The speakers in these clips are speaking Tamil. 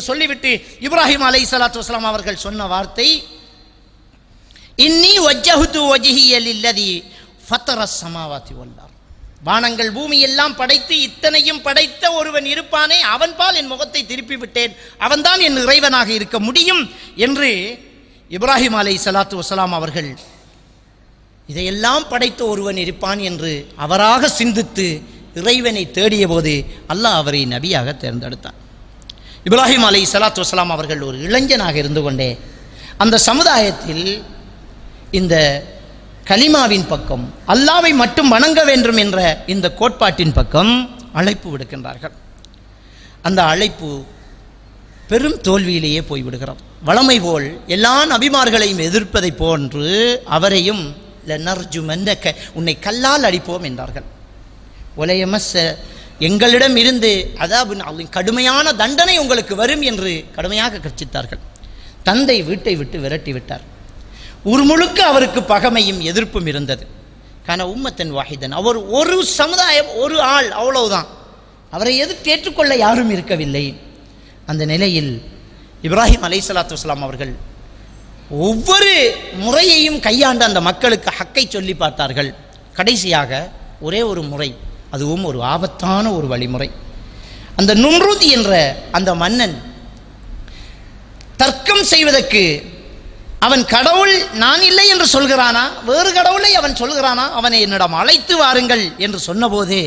சொல்லிவிட்டு இப்ராஹிம் அலைஹிஸ்ஸலாத்து வஸலாம் அவர்கள் சொன்ன வார்த்தை, இன்னி வஜ்ஜஹ்து வஜ்ஹிய லில்லதி ஃபத்தரஸ் ஸமாவாதி வல் அர்த். வானங்கள் பூமி எல்லாம் படைத்து இத்தனையும் படைத்த ஒருவன் இருப்பானே, அவன் பால் என் முகத்தை திருப்பி விட்டேன், அவன்தான் என் இறைவனாக இருக்க முடியும் என்று இப்ராஹிம் அலைஹிஸ்ஸலாத்து வஸலாம் அவர்கள் இதையெல்லாம் படைத்த ஒருவன் இருப்பான் என்று அவராக சிந்தித்து இறைவனை தேடிய போது அல்லாஹ் அவரை நபியாக தேர்ந்தெடுத்தான். இப்ராஹிம் அலைஹிஸ்ஸலாத்து வஸலாம் அவர்கள் ஒரு இளைஞனாக இருந்து கொண்டே அந்த சமுதாயத்தில் இந்த கலிமாவின் பக்கம், அல்லாவை மட்டும் வணங்க வேண்டும் என்ற இந்த கோட்பாட்டின் பக்கம் அழைப்பு விடுக்கின்றார்கள். அந்த அழைப்பு பெரும் தோல்வியிலேயே போய்விடுகிறது. வளமை போல் எல்லா நபிமார்களையும் எதிர்ப்பதை போன்று அவரையும் லனர்ஜுமன்னக, உன்னை கல்லால் அடிப்போம் என்றார்கள். ஒலையமஸ், எங்களிடம் இருந்து அதாவது கடுமையான தண்டனை உங்களுக்கு வரும் என்று கடுமையாக கர்ச்சித்தார்கள். தந்தை வீட்டை விட்டு விரட்டி விட்டார். ஒரு முழுக்க அவருக்கு பகைமையும் எதிர்ப்பும் இருந்தது. கான உம்மத்தன் வாஹிதன், அவர் ஒரு சமுதாயம், ஒரு ஆள், அவ்வளவுதான். அவரை எதிர்த்து ஏற்றுக்கொள்ள யாரும் இருக்கவில்லை. அந்த நிலையில் இப்ராஹிம் அலைஹிஸ்ஸலாத்து வஸலாம் அவர்கள் ஒவ்வொரு முறையையும் கையாண்டு அந்த மக்களுக்கு ஹக்கை சொல்லி பார்த்தார்கள். கடைசியாக ஒரே ஒரு முறை, அதுவும் ஒரு ஆபத்தான ஒரு வழிமுறை. அந்த நும்ரூத் என்ற அந்த மன்னன் தர்க்கம் செய்வதற்கு, அவன் கடவுள் நான் இல்லை என்று சொல்கிறானா, வேறு கடவுளை அவன் சொல்கிறானா, அவனை என்னிடம் அழைத்து வாருங்கள் என்று சொன்னபோதே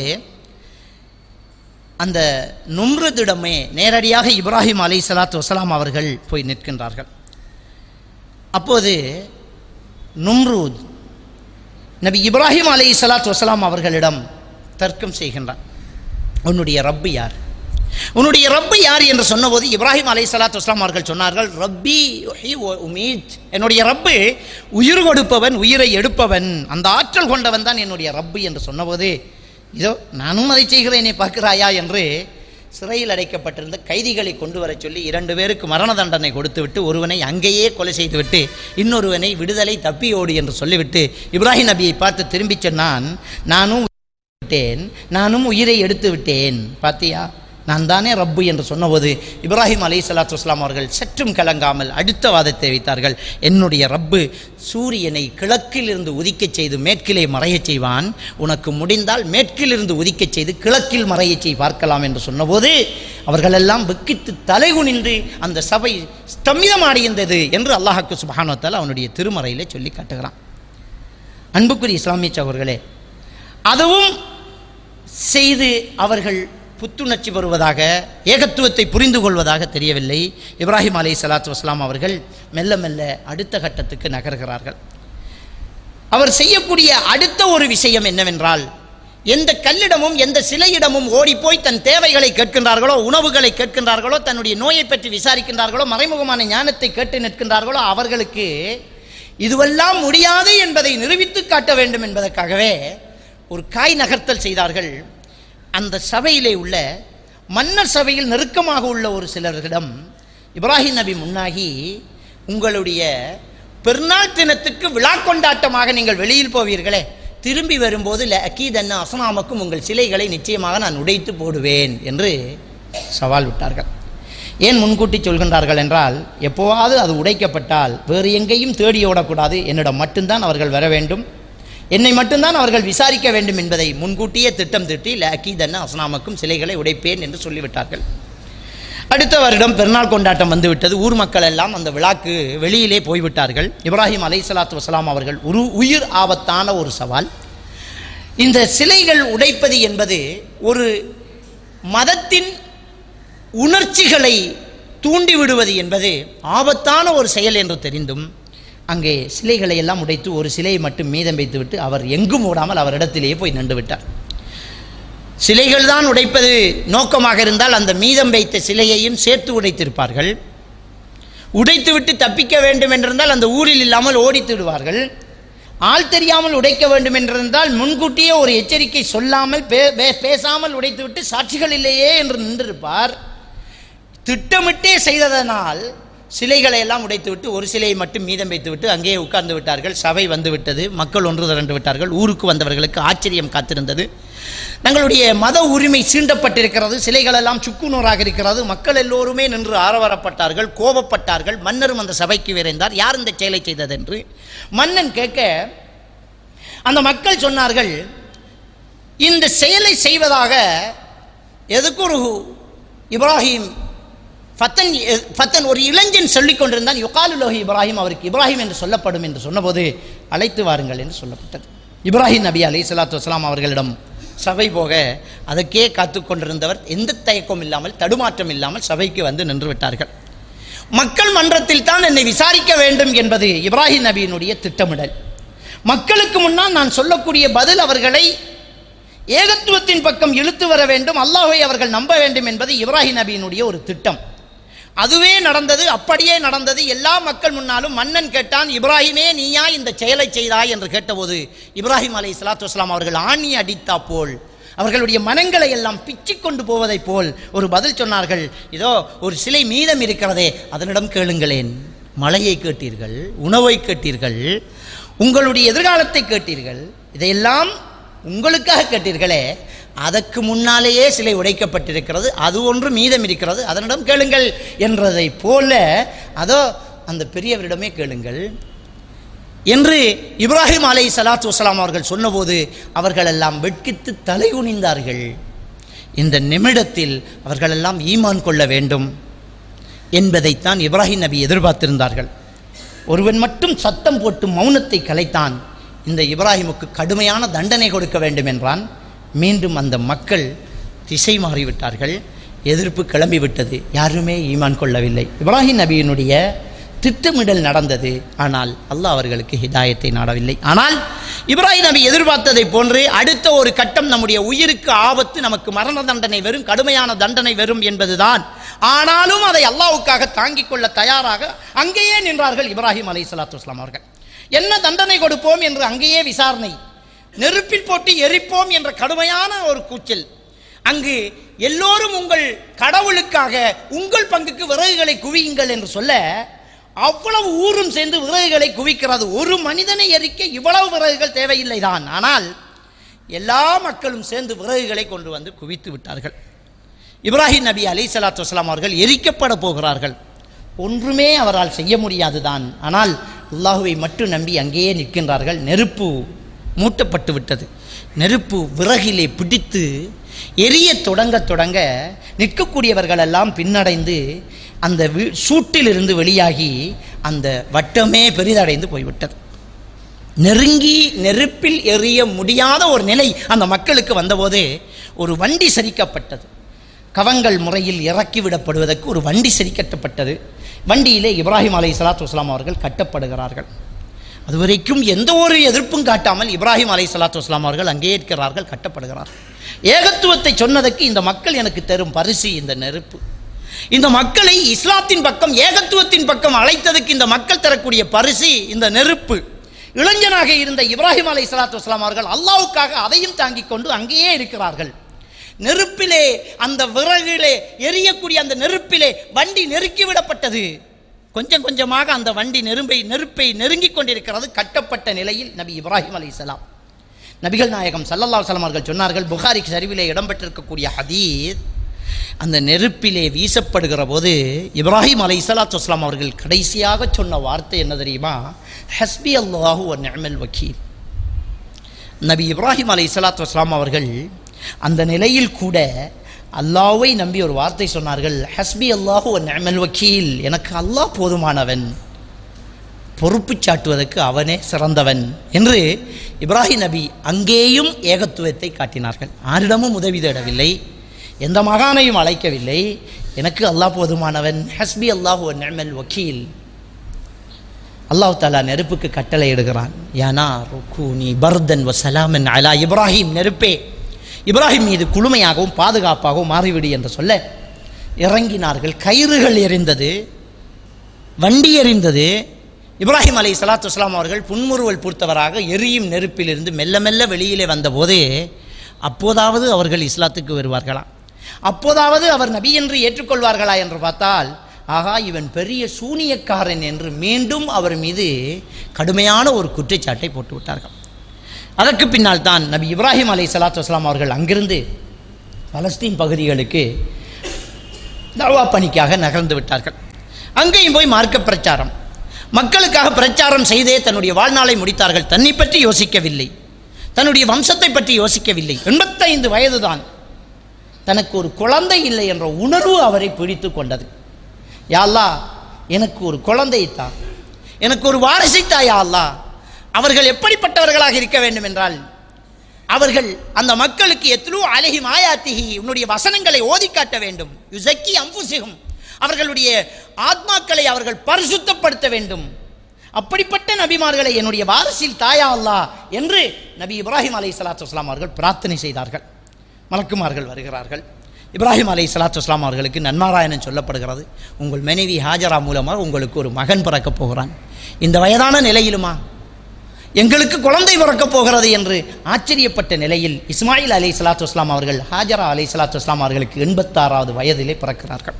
அந்த நும்ரூதிடமே நேரடியாக இப்ராஹிம் அலைஹிஸ்ஸலாத்து வஸலாம் அவர்கள் போய் நிற்கின்றார்கள். அப்போது நும்ரூத் நபி இப்ராஹிம் அலைஹிஸ்ஸலாத்து வஸலாம் அவர்களிடம் தர்க்கம் செய்கின்றான். உன்னுடைய ரப்பு யார், உன்னுடைய ரப்பு யார் என்று சொன்னபோது இப்ராஹிம் அலைஹிஸ்ஸலாத்து வஸலாம் அவர்கள் சொன்னார்கள், ரப்பி யுஹ்யி வ உமீத், என்னுடைய ரப்பு உயிர் கொடுப்பவன், உயிரை எடுப்பவன், அந்த ஆற்றல் கொண்டவன் தான் என்னுடைய ரப்பு என்று சொன்னபோது, இதோ நானும் அதை செய்கிறேனே பார்க்கிறாயா என்று சிறையில் அடைக்கப்பட்டிருந்த கைதிகளை கொண்டு வர சொல்லி 2 பேருக்கு மரண தண்டனை கொடுத்துவிட்டு ஒருவனை அங்கேயே கொலை செய்துவிட்டு இன்னொருவனை விடுதலை தப்பியோடு என்று சொல்லிவிட்டு இப்ராஹிம் நபியை பார்த்து திரும்பி சொன்னான், நானும் உயிரை எடுத்து விட்டேன், பாத்தியா, நான் தானே ரப்பு என்று சொன்னபோது இப்ராஹிம் அலைஹிஸ்ஸலாத்து வஸலாம் அவர்கள் சற்றும் கலங்காமல் அடுத்த வாதத்தை வைத்தார்கள். என்னுடைய ரப்பு சூரியனை கிழக்கிலிருந்து உதிக்கச் செய்து மேற்கிலே மறையச் செய்வான், உனக்கு முடிந்தால் மேற்கிலிருந்து உதிக்கச் செய்து கிழக்கில் மறையச் செய் பார்க்கலாம் என்று சொன்னபோது அவர்களெல்லாம் வெக்கித்து தலைகுனின்று அந்த சபை ஸ்தம்பிதமடைந்தது என்று அல்லாஹ்வுக்கு சுப்ஹானஹு வ தஆலா அவனுடைய திருமறையிலே சொல்லி காட்டுகிறான். அன்புக்குரிய இஸ்லாமிய சகோதரர்களே, அதுவும் செய்து அவர்கள் புத்துணர்ச்சி பெறுவதாக, ஏகத்துவத்தை புரிந்து கொள்வதாக தெரியவில்லை. இப்ராஹிம் அலைஹிஸ்ஸலாத்து வஸலாம் அவர்கள் மெல்ல மெல்ல அடுத்த கட்டத்துக்கு நகர்கிறார்கள். அவர் செய்யக்கூடிய அடுத்த ஒரு விஷயம் என்னவென்றால், எந்த கல்லிடமும் எந்த சிலையிடமும் ஓடிப்போய் தன் தேவைகளை கேட்கின்றார்களோ, உணவுகளை கேட்கின்றார்களோ, தன்னுடைய நோயை பற்றி விசாரிக்கின்றார்களோ, மறைமுகமான ஞானத்தை கேட்டு நிற்கின்றார்களோ, அவர்களுக்கு இதுவெல்லாம் முடியாது என்பதை நிரூபித்து காட்ட வேண்டும் என்பதற்காகவே ஒரு காய் நகர்த்தல் செய்தார்கள். அந்த சபையிலே உள்ள மன்னர் சபையில் நெருக்கமாக உள்ள ஒரு சிலர்களிடம் இப்ராஹிம் நபி முன்னாகி, உங்களுடைய பெருநாள் தினத்துக்கு விழா கொண்டாட்டமாக நீங்கள் வெளியில் போவீர்களே, திரும்பி வரும்போது லஅகீதன்ன அஸ்னாமக்கும், உங்கள் சிலைகளை நிச்சயமாக நான் உடைத்து போடுவேன் என்று சவால் விட்டார்கள். ஏன் முன்கூட்டி சொல்கின்றார்கள் என்றால், எப்போவாவது அது உடைக்கப்பட்டால் வேறு எங்கேயும் தேடி ஓடக்கூடாது, என்னிடம் மட்டும்தான் அவர்கள் வர வேண்டும், என்னை மட்டும்தான் அவர்கள் விசாரிக்க வேண்டும் என்பதை முன்கூட்டியே திட்டம் தீட்டி லஅகீதன்ன அஸ்னாமக்கும், சிலைகளை உடைப்பேன் என்று சொல்லிவிட்டார்கள். அடுத்த வருடம் பெருநாள் கொண்டாட்டம் வந்துவிட்டது. ஊர் மக்கள் எல்லாம் அந்த விழாக்கு வெளியிலே போய்விட்டார்கள். இப்ராஹிம் அலைஹிஸ்ஸலாத்து வஸலாம் அவர்கள் ஒரு உயிர் ஆபத்தான ஒரு சவால். இந்த சிலைகள் உடைப்பது என்பது ஒரு மதத்தின் உணர்ச்சிகளை தூண்டிவிடுவது என்பது ஆபத்தான ஒரு செயல் என்று தெரிந்தும் அங்கே சிலைகளை எல்லாம் உடைத்து ஒரு சிலையை மட்டும் மீதம் வைத்துவிட்டு அவர் எங்கும் ஓடாமல் அவரிடத்திலேயே போய் நின்று விட்டார். சிலைகள் தான் உடைப்பது நோக்கமாக இருந்தால் அந்த மீதம் வைத்த சிலையையும் சேர்த்து உடைத்திருப்பார்கள். உடைத்துவிட்டு தப்பிக்க வேண்டும் என்றிருந்தால் அந்த ஊரில் இல்லாமல் ஓடித்து விடுவார்கள். ஆள் தெரியாமல் உடைக்க வேண்டும் என்றிருந்தால் முன்கூட்டியே ஒரு எச்சரிக்கை சொல்லாமல் பேசாமல் உடைத்துவிட்டு சாட்சிகள் இல்லையே என்று நின்றிருப்பார். திட்டமிட்டே செய்ததனால் சிலைகளை எல்லாம் உடைத்துவிட்டு ஒரு சிலையை மட்டும் மீதம் வைத்துவிட்டு அங்கேயே உட்கார்ந்து விட்டார்கள். சபை வந்து விட்டது, மக்கள் ஒன்று திரண்டு விட்டார்கள். ஊருக்கு வந்தவர்களுக்கு ஆச்சரியம் காத்திருந்தது. தங்களுடைய மத உரிமை சீண்டப்பட்டிருக்கிறது, சிலைகள் எல்லாம் சுக்குநூறாக இருக்கிறது. மக்கள் எல்லோருமே நின்று ஆரவாரப்பட்டார்கள், கோபப்பட்டார்கள். மன்னரும் அந்த சபைக்கு விரைந்தார், யார் இந்த செயலை செய்தது என்று. மன்னன் கேட்க அந்த மக்கள் சொன்னார்கள், இந்த செயலை செய்வதாக எதுக்கு ஒரு இப்ராஹிம் ஃபத்தன் ஒரு இளைஞன் சொல்லிக் கொண்டிருந்தான். யுகாலுலோஹி இப்ராஹிம், அவருக்கு இப்ராஹிம் என்று சொல்லப்படும் என்று சொன்னபோது அழைத்து வாருங்கள் என்று சொல்லப்பட்டது. இப்ராஹிம் நபி அலைஹிஸ்ஸலாத்து வஸ்ஸலாம் அவர்களிடம் சபை போக அதற்கே காத்து கொண்டிருந்தவர் எந்த தயக்கம் இல்லாமல் தடுமாற்றம் இல்லாமல் சபைக்கு வந்து நின்று விட்டார்கள். மக்கள் மன்றத்தில் தான் என்னை விசாரிக்க வேண்டும் என்பது இப்ராஹிம் நபியினுடைய திட்டமிடல். மக்களுக்கு முன்னால் நான் சொல்லக்கூடிய பதில் அவர்களை ஏகத்துவத்தின் பக்கம் இழுத்து வர வேண்டும், அல்லாஹ்வை அவர்கள் நம்ப வேண்டும் என்பது இப்ராஹிம் நபியினுடைய ஒரு திட்டம். அதுவே நடந்தது, அப்படியே நடந்தது. எல்லா மக்கள் முன்னாலும் மன்னன் கேட்டான், இப்ராஹிமே நீயா இந்த செயலை செய்தாய் என்று கேட்டபோது இப்ராஹிம் அலைஹிஸ்ஸலாத்து வஸ்ஸலாம் அவர்கள் ஆணி அடித்தா போல், அவர்களுடைய மனங்களை எல்லாம் பிச்சு கொண்டு போவதை போல் ஒரு பதில் சொன்னார்கள். இதோ ஒரு சிலை மீதம் இருக்கிறதே, அதனிடம் கேளுங்களேன். மழையை கேட்டீர்கள், உணவை கேட்டீர்கள், உங்களுடைய எதிர்காலத்தை கேட்டீர்கள், இதையெல்லாம் உங்களுக்காக கேட்டீர்களே, அதற்கு முன்னாலேயே சிலை உடைக்கப்பட்டிருக்கிறது, அது ஒன்று மீதம் இருக்கிறது, அதனிடம் கேளுங்கள் என்றதை போல அதோ அந்த பெரியவரிடமே கேளுங்கள் என்று இப்ராஹிம் அலைஹிஸ்ஸலாத்து வஸ்ஸலாம் அவர்கள் சொன்னபோது அவர்களெல்லாம் வெட்கித்து தலை குனிந்தார்கள். இந்த நிமிடத்தில் அவர்களெல்லாம் ஈமான் கொள்ள வேண்டும் என்பதைத்தான் இப்ராஹிம் நபி எதிர்பார்த்திருந்தார்கள். ஒருவன் மட்டும் சத்தம் போட்டு மௌனத்தை கலைத்தான். இந்த இப்ராஹிமுக்கு கடுமையான தண்டனை கொடுக்க வேண்டும் என்றான். மீண்டும் அந்த மக்கள் திசை மாறிவிட்டார்கள், எதிர்ப்பு கிளம்பிவிட்டது, யாருமே ஈமான் கொள்ளவில்லை. இப்ராஹிம் நபியினுடைய திட்டமிடல் நடந்தது, ஆனால் அல்லாஹ் அவர்களுக்கு ஹிதாயத்தை நாடவில்லை. ஆனால் இப்ராஹிம் நபி எதிர்பார்த்ததை போன்று அடுத்த ஒரு கட்டம் நம்முடைய உயிருக்கு ஆபத்து, நமக்கு மரண தண்டனை வரும், கடுமையான தண்டனை வரும் என்பதுதான். ஆனாலும் அதை அல்லாஹ்வுக்காக தாங்கிக் கொள்ள தயாராக அங்கேயே நின்றார்கள் இப்ராஹிம் அலைஹிஸ்ஸலாத்து வஸ்ஸலாம் அவர்கள். என்ன தண்டனை கொடுப்போம் என்று அங்கேயே விசாரணை, நெருப்பில் போட்டு எரிப்போம் என்ற கடுமையான ஒரு கூச்சல். அங்கு எல்லோரும் உங்கள் கடவுளுக்காக உங்கள் பங்குக்கு விறகுகளை குவியுங்கள் என்று சொல்ல அவ்வளவு ஊரும் சேர்ந்து விறகுகளை குவிக்கிறது. ஒரு மனிதனை எரிக்க இவ்வளவு விறகுகள் தேவையில்லை தான், ஆனால் எல்லா மக்களும் சேர்ந்து விறகுகளை கொண்டு வந்து குவித்து விட்டார்கள். இப்ராஹிம் நபி அலைஹிஸ்ஸலாத்து வஸ்ஸலாம் அவர்கள் எரிக்கப்பட போகிறார்கள். ஒன்றுமே அவரால் செய்ய முடியாதுதான், ஆனால் அல்லாஹுவை மட்டும் நம்பி அங்கேயே நிற்கின்றார்கள். நெருப்பு மூட்டப்பட்டு விட்டது. நெருப்பு விறகிலே பிடித்து எரிய தொடங்க தொடங்க நிற்கக்கூடியவர்கள் எல்லாம் பின்னடைந்து அந்த சூட்டிலிருந்து வெளியாகி அந்த வட்டமே பெரிதடைந்து போய்விட்டது. நெருங்கி நெருப்பில் எரிய முடியாத ஒரு நிலை அந்த மக்களுக்கு வந்தபோது ஒரு வண்டி சரிக்கப்பட்டது. கவங்கள் முறையில் இறக்கிவிடப்படுவதற்கு ஒரு வண்டி சரிக்கட்டப்பட்டது. வண்டியிலே இப்ராஹிம் அலைஹிஸ்ஸலாத்து வஸ்ஸலாம் அவர்கள் கட்டப்படுகிறார்கள். அதுவரைக்கும் எந்த ஒரு எதிர்ப்பும் காட்டாமல் இப்ராஹிம் அலைஹிஸ்ஸலாத்து வஸ்ஸலாம் அவர்கள் அங்கே இருக்கிறார்கள், கட்டப்படுகிறார்கள். ஏகத்துவத்தை சொன்னதற்கு இந்த மக்கள் எனக்கு தரும் பரிசு இந்த நெருப்பு. இந்த மக்களை இஸ்லாத்தின் பக்கம் ஏகத்துவத்தின் பக்கம் அழைத்ததற்கு இந்த மக்கள் தரக்கூடிய பரிசு இந்த நெருப்பு. இளைஞனாக இருந்த இப்ராஹிம் அலைஹிஸ்ஸலாத்து வஸ்ஸலாம் அவர்கள் அல்லாஹ்வுக்காக அதையும் தாங்கிக் கொண்டு அங்கேயே இருக்கிறார்கள். நெருப்பிலே, அந்த விறகிலே எரியக்கூடிய அந்த நெருப்பிலே வண்டி நெருக்கிவிடப்பட்டது. கொஞ்சம் கொஞ்சமாக அந்த வண்டி நெருப்பை நெருங்கிக் கொண்டிருக்கிறது. கட்டப்பட்ட நிலையில் நபி இப்ராஹிம் அலைஹிஸ்ஸலாம், நபிகள் நாயகம் ஸல்லல்லாஹு அலைஹி வஸல்லம் அவர்கள் சொன்னார்கள், புகாரி ஷரீஃபிலே இடம்பெற்றிருக்கக்கூடிய ஹதீஸ், அந்த நெருப்பிலே வீசப்படுகிற போது இப்ராஹிம் அலைஹிஸ்ஸலாத்து வஸ்ஸலாம் அவர்கள் கடைசியாக சொன்ன வார்த்தை என்ன தெரியுமா? ஹஸ்பி அல்லாஹு வ நிஅமல் வக்கீல். நபி இப்ராஹிம் அலைஹிஸ்ஸலாத்து வஸ்ஸலாம் அவர்கள் அந்த நிலையில் கூட அல்லாஹ்வை நம்பி ஒரு வார்த்தை சொன்னார்கள், ஹஸ்பி அல்லாஹு வ நிஅமல் வக்கீல். எனக்கு அல்லாஹ் போதுமானவன், பொறுப்பு சாட்டுவதற்கு அவனே சிறந்தவன் என்று இப்ராஹிம் நபி அங்கேயும் ஏகத்துவத்தை காட்டினார்கள். யாரிடமும் உதவி தேடவில்லை, எந்த மகானையும் அழைக்கவில்லை. எனக்கு அல்லாஹ் போதுமானவன், ஹஸ்பி அல்லாஹு வ நிஅமல் வக்கீல். அல்லாஹ் தஆலா நெருப்புக்கு கட்டளை இடுகிறான், யானா ருக்கூனி பர்தன் வ சலாமன் அலா இப்ராஹிம். நெருப்பே, இப்ராஹிம் மீது குளுமையாகவும் பாதுகாப்பாகவும் மாறிவிடு என்று சொல்ல இறங்கினார்கள். கயிறுகள் எரிந்தது, வண்டி எரிந்தது. இப்ராஹிம் அலைஹிஸ்ஸலாத்து வஸ்ஸலாம் அவர்கள் புன்முறுவல் பூர்த்தவராக எரியும் நெருப்பிலிருந்து மெல்ல மெல்ல வெளியிலே வந்தபோது அப்போதாவது அவர்கள் இஸ்லாத்துக்கு வருவார்களா, அப்போதாவது அவர் நபி என்று ஏற்றுக்கொள்வார்களா என்று பார்த்தால், ஆகா இவன் பெரிய சூனியக்காரன் என்று மீண்டும் அவர் மீது கடுமையான ஒரு குற்றச்சாட்டை போட்டு விட்டார்கள். அதற்கு பின்னால் தான் நபி இப்ராஹிம் அலைஹிஸ்ஸலாத்து வஸ்ஸலாம் அவர்கள் அங்கிருந்து பலஸ்தீன் பகுதிகளுக்கு தஅவா பணிக்காக நகர்ந்து விட்டார்கள். அங்கேயும் போய் மார்க்க பிரச்சாரம், மக்களுக்காக பிரச்சாரம் செய்தே தன்னுடைய வாழ்நாளை முடித்தார்கள். தன்னை பற்றி யோசிக்கவில்லை, தன்னுடைய வம்சத்தை பற்றி யோசிக்கவில்லை. 85 வயதுதான். தனக்கு ஒரு குழந்தை இல்லை என்ற உணர்வு அவரை பிடித்து கொண்டது. யா அல்லாஹ், எனக்கு ஒரு குழந்தைத்தா, எனக்கு ஒரு வாரிசைத்தா யா அல்லாஹ். அவர்கள் எப்படிப்பட்டவர்களாக இருக்க வேண்டும் என்றால், அவர்கள் அந்த மக்களுக்கு எத்லூ அலைஹிம் ஆயாத்திஹி, உன்னுடைய வசனங்களை ஓதி காட்ட வேண்டும். யுஸக்கி அன்ஃபுஸிஹும், அவர்களுடைய ஆத்மாக்களை அவர்கள் பரிசுத்தப்படுத்த வேண்டும். அப்படிப்பட்ட நபிமார்களை என்னுடைய வாரிசில் தாயா அல்லாஹ் என்று நபி இப்ராஹிம் அலைஹிஸ்ஸலாத்து வஸ்ஸலாம் அவர்கள் பிரார்த்தனை செய்தார்கள். மலக்குமார்கள் வருகிறார்கள். இப்ராஹிம் அலைஹிஸ்ஸலாத்து வஸ்ஸலாம் அவர்களுக்கு நன்மாராயணம் சொல்லப்படுகிறது. உங்கள் மனைவி ஹாஜரா மூலமாக உங்களுக்கு ஒரு மகன் பிறக்கப் போகிறான். இந்த வயதான நிலையிலுமா எங்களுக்கு குழந்தை பிறக்கப் போகிறது என்று ஆச்சரியப்பட்ட நிலையில் இஸ்மாயில் அலைஹிஸ்ஸலாத்து வஸ்ஸலாம் அவர்கள் ஹாஜரா அலைஹிஸ்ஸலாத்து வஸ்ஸலாம் அவர்களுக்கு 86வது வயதிலே பிறக்கிறார்கள்.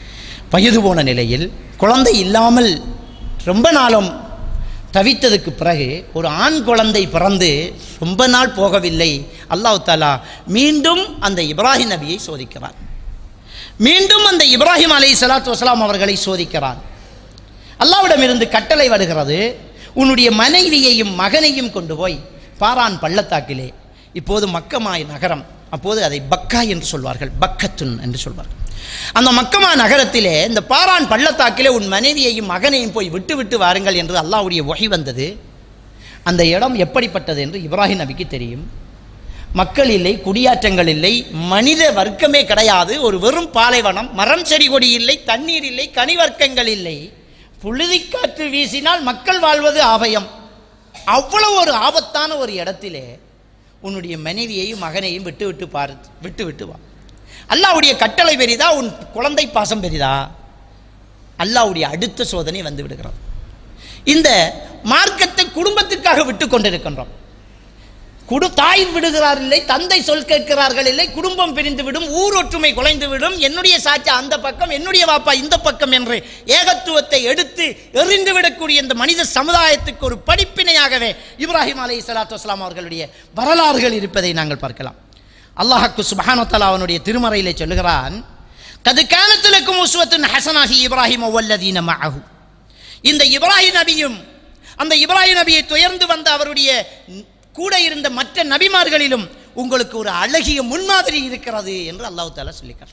வயது போன நிலையில் குழந்தை இல்லாமல் ரொம்ப நாளும் தவித்ததுக்கு பிறகு ஒரு ஆண் குழந்தை பிறந்து ரொம்ப நாள் போகவில்லை. அல்லாஹ் தஆலா மீண்டும் அந்த இப்ராஹிம் நபியை சோதிக்கிறார். மீண்டும் அந்த இப்ராஹிம் அலைஹிஸ்ஸலாத்து வஸ்ஸலாம் அவர்களை சோதிக்கிறார். அல்லாஹ்விடமிருந்து கட்டளை வருகிறது, உன்னுடைய மனைவியையும் மகனையும் கொண்டு போய் பாரான் பள்ளத்தாக்கிலே, இப்போது மக்கமா நகரம், அப்போது அதை பக்கா என்று சொல்வார்கள், பக்கத்துன் என்று சொல்வார்கள். அந்த மக்கமா நகரத்திலே இந்த பாரான் பள்ளத்தாக்கிலே உன் மனைவியையும் மகனையும் போய் விட்டு விட்டு வாருங்கள் என்று அல்லாஹ்வுடைய வஹி வந்தது. அந்த இடம் எப்படிப்பட்டது என்று இப்ராஹிம் நபிக்கு தெரியும். மக்கள் இல்லை, குடியாற்றங்கள் இல்லை, மனித வர்க்கமே கிடையாது. ஒரு வெறும் பாலைவனம், மரம் செடி கொடி இல்லை, தண்ணீர் இல்லை, கனிவர்க்கங்கள் இல்லை. புழுதிக்காற்று வீசினால் மக்கள் வாழ்வது ஆபயம். அவ்வளவு ஒரு ஆபத்தான ஒரு இடத்திலே உன்னுடைய மனைவியையும் மகனையும் விட்டு விட்டு வா. அல்லாஹ்வுடைய கட்டளை பெரிதா, உன் குழந்தை பாசம் பெரிதா? அல்லாஹ்வுடைய அடுத்த சோதனை வந்து விடுகிறது. இந்த மார்க்கத்தை குடும்பத்திற்காக விட்டு கொண்டிருக்கின்றோம். தாய் விடுகிறார் இல்லை, தந்தை சொல் கேட்கிறார்கள் இல்லை, குடும்பம் பிரிந்து விடும், ஊர் ஒற்றுமை குலைந்து விடும், என்னுடைய சாச்சா அந்த பக்கம், என்னுடைய வாப்பா இந்த பக்கம் என்று ஏகத்துவத்தை எடுத்து எறிந்து விடக்கூடிய இந்த மனித சமுதாயத்துக்கு ஒரு படிப்பினையாகவே இப்ராஹிம் அலைஹிஸ்ஸலாத்து வஸ்ஸலாம் அவர்களுடைய வரலாறுகள் இருப்பதை நாங்கள் பார்க்கலாம். அல்லாஹ் சுப்ஹானஹு வ தஆலா அவனுடைய திருமறையிலே சொல்லுகிறான், கத் கானத் லக்கும் உஸ்வத்துன் ஹஸனா ஃபீ இப்ராஹிம வல்லதீன மஅஹு. இந்த இப்ராஹிம் நபியும் அந்த இப்ராஹிம் நபியை துயர்ந்து வந்த அவருடைய கூட இருந்த மற்ற நபிமார்களிலும் உங்களுக்கு ஒரு அழகிய முன்மாதிரி இருக்கிறது என்று அல்லாஹ் தஆலா சொல்லிக்கிறார்.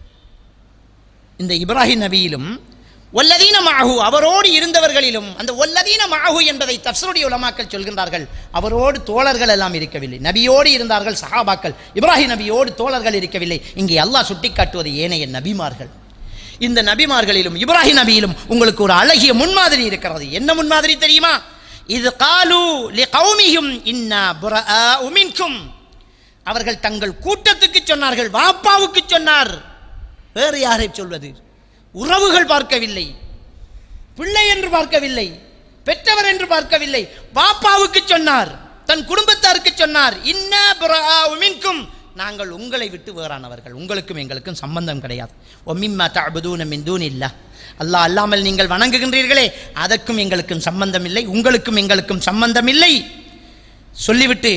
இந்த இப்ராஹிம் நபியிலும் வல்லதீன மஅஹு, அவரோடு இருந்தவர்களிலும், அந்த வல்லதீன மஅஹு என்பதை தஃப்ஸீருடைய உலமாக்கள் சொல்கின்றார்கள், அவரோடு தோழர்கள் எல்லாம் இருக்கவில்லை. நபியோடு இருந்தார்கள் சஹாபாக்கள், இப்ராஹிம் நபியோடு தோழர்கள் இருக்கவில்லை. இங்கே அல்லாஹ் சுட்டிக்காட்டுவது ஏனைய நபிமார்கள். இந்த நபிமார்களிலும் இப்ராஹிம் நபியிலும் உங்களுக்கு ஒரு அழகிய முன்மாதிரி இருக்கிறது. என்ன முன்மாதிரி தெரியுமா? இது காலு லிகௌமிஹிம் இன்னா புராஉ மின்கும். அவர்கள் தங்கள் கூட்டத்துக்கு சொன்னார்கள், வாப்பாவுக்கு சொன்னார், வேறு யாரை சொல்வது? உறவுகள் பார்க்கவில்லை, பிள்ளை என்று பார்க்கவில்லை, பெற்றவர் என்று பார்க்கவில்லை, வாப்பாவுக்கு சொன்னார், தன் குடும்பத்தாருக்கு சொன்னார், இன்னா புராஉ மின்கும், நாங்கள் உங்களை விட்டு வேறானவர்கள், உங்களுக்கும் எங்களுக்கும் சம்பந்தம் கிடையாது. ஒமிம்மா தஅபுதூன மின் தூனில்லாஹ், அல்லாஹ் அல்லாமல் நீங்கள் வணங்குகின்றீர்களே அதற்கும் எங்களுக்கும் சம்பந்தம் இல்லை, உங்களுக்கும் எங்களுக்கும் சம்பந்தம் இல்லை சொல்லிவிட்டு,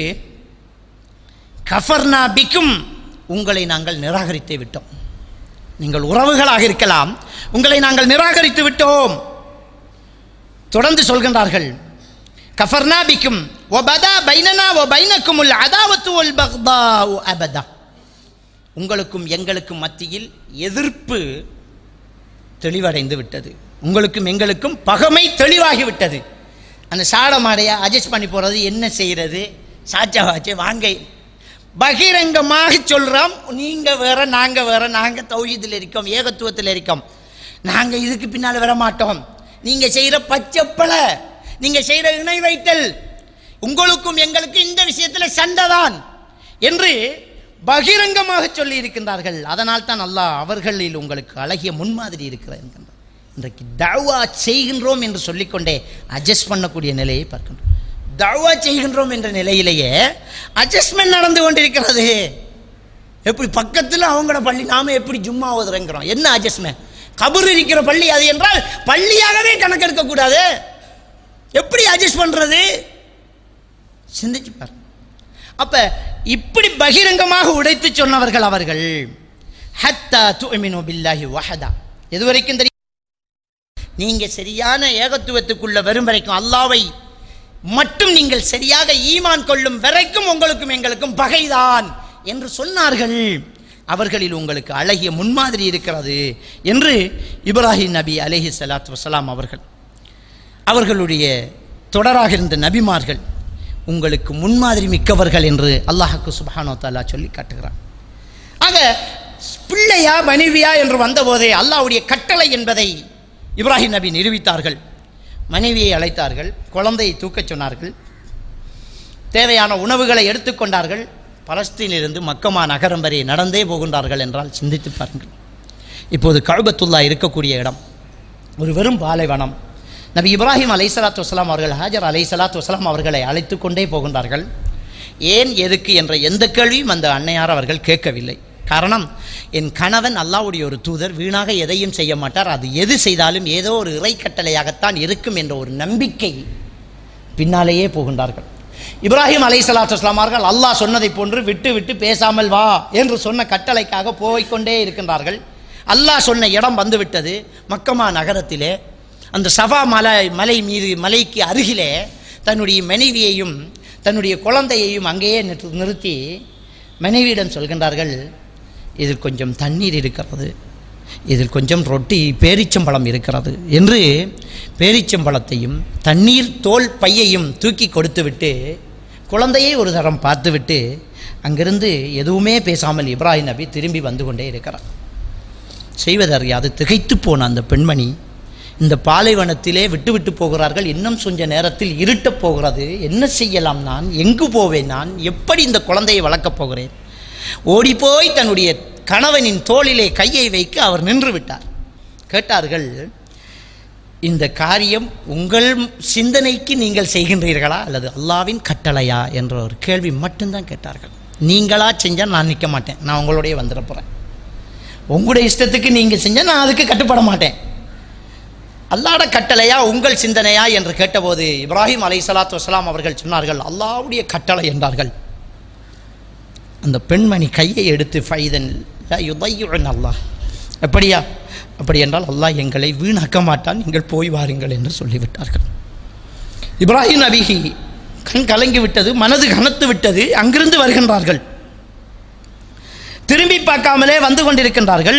கஃபர்னா பிக்கும், உங்களை நாங்கள் நிராகரித்து விட்டோம். நீங்கள் உறவுகளாக இருக்கலாம், உங்களை நாங்கள் நிராகரித்து விட்டோம். தொடர்ந்து சொல்கின்றார்கள், கஃபர்னா பிக்கும் வபதா பைனனா வபைனகுமுல் அதாவத்து வல் பக்தாஉ அபதா, உங்களுக்கும் எங்களுக்கும் மத்தியில் எதிர்ப்பு தெளிவடைந்து விட்டது, உங்களுக்கும் எங்களுக்கும் பகமை தெளிவாகிவிட்டது. அந்த சாடமாடையா அட்ஜஸ்ட் பண்ணி போகிறது என்ன செய்கிறது? சாச்சாவாச்சே வாங்க, பகிரங்கமாக சொல்கிறோம், நீங்கள் வேற நாங்கள் வேற, நாங்கள் தௌஹீதில் இருக்கோம், ஏகத்துவத்தில் இருக்கோம், நாங்கள் இதுக்கு பின்னால் வர மாட்டோம், நீங்கள் செய்கிற பச்சைப்பலை, நீங்கள் செய்கிற இணை வைத்தல், உங்களுக்கும் எங்களுக்கும் இந்த விஷயத்தில் சண்டை தான் என்று பகிரங்கமாக சொல்லி இருக்கின்றார்கள். அதனால் தான் அல்லாஹ் அவர்களில் உங்களுக்கு அழகிய முன்மாதிரி இருக்கிறது என்கின்றார். இன்றைக்கு தஅவா செய்கின்றோம் என்று சொல்லிக்கொண்டே அட்ஜஸ்ட் பண்ணக்கூடிய நிலையை பார்க்கின்றோம். தஅவா செய்கின்றோம் என்ற நிலையிலேயே அட்ஜஸ்ட்மெண்ட் நடந்து கொண்டிருக்கிறது. எப்படி பக்கத்தில் அவங்களோட பள்ளி, நாம எப்படி ஜும்மா ஓதுறோங்கிறோம், என்ன அட்ஜஸ்ட்மெண்ட்? கபர் இருக்கிற பள்ளி அது என்றால் பள்ளியாகவே கணக்கெடுக்க கூடாது, எப்படி அட்ஜஸ்ட் பண்றது? சிந்திச்சு பாருங்க. அப்ப இப்படி பகிரங்கமாக உடைத்து சொன்னவர்கள் அவர்கள். ஹத்தா துஅமினு பில்லாஹி வஹதா, எதுவரைக்கும் தெரியும்? நீங்க சரியான ஏகத்துவத்துக்குள்ள வரும் வரைக்கும், அல்லாஹ்வை மட்டும் நீங்கள் சரியாக ஈமான் கொள்ளும் வரைக்கும் உங்களுக்கும் எங்களுக்கும் பகைதான் என்று சொன்னார்கள். அவர்களில் உங்களுக்கு அழகிய முன்மாதிரி இருக்கிறது என்று இப்ராஹிம் நபி அலைஹி ஸலாத்து வஸலாம் அவர்களுடைய தொடராக இருந்த நபிமார்கள் உங்களுக்கு முன்மாதிரி மிக்கவர்கள் என்று அல்லாஹ்வுக்கு சுப்ஹானஹு வ தஆலா சொல்லி காட்டுகிறார். ஆக பிள்ளையா மனைவியா என்று வந்தபோதே அல்லாஹ்வுடைய கட்டளை என்பதை இப்ராஹிம் நபி நிரூபித்தார்கள். மனைவியை அழைத்தார்கள், குழந்தையை தூக்கச் சொன்னார்கள், தேவையான உணவுகளை எடுத்துக்கொண்டார்கள். பலஸ்தீனிலிருந்து மக்கமா நகரம் வரை நடந்தே போகின்றார்கள் என்றால் சிந்தித்து பாருங்கள். இப்போது கஅபத்துல்லா இருக்கக்கூடிய இடம் ஒரு வெறும் பாலைவனம். நபி இப்ராஹிம் அலைஹிஸ்ஸலாத்து வஸலாம் அவர்கள் ஹாஜர் அலைஹிஸ்ஸலாத்து வஸலாம் அவர்களை அழைத்து கொண்டே போகின்றார்கள். ஏன் எதுக்கு என்ற எந்த கேள்வியும் அந்த அன்னையார் அவர்கள் கேட்கவில்லை. காரணம், என் கணவன் அல்லாஹ்வுடைய ஒரு தூதர், வீணாக எதையும் செய்ய மாட்டார், அது எது செய்தாலும் ஏதோ ஒரு இறை கட்டளையாகத்தான் இருக்கும் என்ற ஒரு நம்பிக்கை பின்னாலேயே போகின்றார்கள். இப்ராஹிம் அலைஹிஸ்ஸலாத்து வஸலாம் அவர்கள் அல்லாஹ் சொன்னதை போன்று விட்டு விட்டு பேசாமல் வா என்று சொன்ன கட்டளைக்காக போய்கொண்டே இருக்கின்றார்கள். அல்லாஹ் சொன்ன இடம் வந்துவிட்டது. மக்கமா நகரத்திலே அந்த சஃபா மலை மீது, மலைக்கு அருகிலே தன்னுடைய மனைவியையும் தன்னுடைய குழந்தையையும் அங்கேயே நிறுத்தி மனைவியிடம் சொல்கின்றார்கள், இதில் கொஞ்சம் தண்ணீர் இருக்கிறது, இதில் கொஞ்சம் ரொட்டி பேரிச்சம்பழம் இருக்கிறது என்று பேரிச்சம்பழத்தையும் தண்ணீர் தோல் பையையும் தூக்கி கொடுத்துவிட்டு குழந்தையை ஒரு தரம் பார்த்துவிட்டு அங்கிருந்து எதுவுமே பேசாமல் இப்ராஹிம் நபி திரும்பி வந்து கொண்டே இருக்கிறார். செய்வதறியாது திகைத்து போன அந்த பெண்மணி இந்த பாலைவனத்திலே விட்டு போகிறார்கள். இன்னும் கொஞ்ச நேரத்தில் இருட்டப் போகிறது, என்ன செய்யலாம், நான் எங்கு போவேன், நான் எப்படி இந்த குழந்தையை வளர்க்கப் போகிறேன்? ஓடிப்போய் தன்னுடைய கணவனின் தோளிலே கையை வைக்க அவர் நின்று விட்டார். கேட்டார்கள், இந்த காரியம் உங்கள் சிந்தனைக்கு நீங்கள் செய்கின்றீர்களா அல்லது அல்லாஹ்வின் கட்டளையா என்ற ஒரு கேள்வி மட்டும்தான் கேட்டார்கள். நீங்களா செஞ்சால் நான் நிற்க மாட்டேன், நான் உங்களுடைய வந்துட போகிறேன். உங்களுடைய இஷ்டத்துக்கு நீங்கள் செஞ்சால் நான் அதுக்கு கட்டுப்பட மாட்டேன். அல்லாஹ்ட கட்டளையா உங்கள் சிந்தனையா என்று கேட்டபோது இப்ராஹிம் அலைஹிஸ்ஸலாத்து வஸலாம் அவர்கள் சொன்னார்கள், அல்லாஹ்வுடைய கட்டளை என்றார்கள். அந்த பெண்மணி கையை எடுத்து ஃபைதன் லா யுதையுன் அல்லாஹ், அப்படியா, அப்படி என்றால் அல்லாஹ் எங்களை வீணாக்க மாட்டான், நீங்கள் போய் வாருங்கள் என்று சொல்லிவிட்டார்கள். இப்ராஹிம் நபிக்கு கண் கலங்கி விட்டது, மனது கனத்து விட்டது. அங்கிருந்து வருகின்றார்கள், திரும்பி பார்க்காமலே வந்து கொண்டிருக்கின்றார்கள்.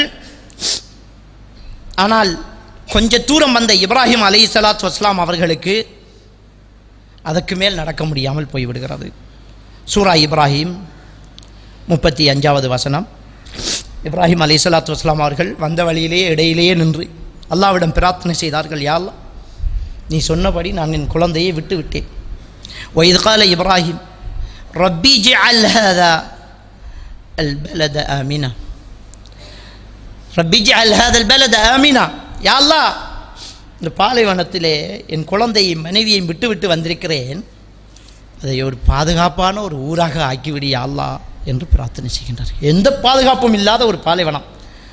ஆனால் கொஞ்ச தூரம் வந்த இப்ராஹிம் அலைஹிஸ்ஸலாத்து வஸலாம் அவர்களுக்கு அதற்கு மேல் நடக்க முடியாமல் போய்விடுகிறது. சூரா இப்ராஹிம் 35வது வசனம். இப்ராஹிம் அலைஹிஸ்ஸலாத்து வஸலாம் அவர்கள் வந்த வழியிலேயே இடையிலேயே நின்று அல்லாஹ்விடம் பிரார்த்தனை செய்தார்கள், யா அல்லாஹ், நீ சொன்னபடி நான் என் குழந்தையை விட்டு விட்டேன். وَإِذْ قَالَ إِبْرَاهِيمُ رَبِّ اجْعَلْ هَذَا الْبَلَدَ آمِنًا رَبِّ اجْعَلْ هَذَا الْبَلَدَ آمِنًا. யா அல்லாஹ், இந்த பாலைவனத்திலே என் குழந்தையை மனைவியையும் விட்டு வந்திருக்கிறேன், அதை ஒரு பாதுகாப்பான ஒரு ஊராக ஆக்கிவிடு யா அல்லாஹ் என்று பிரார்த்தனை செய்கின்றார். எந்த பாதுகாப்பும் இல்லாத ஒரு பாலைவனம்,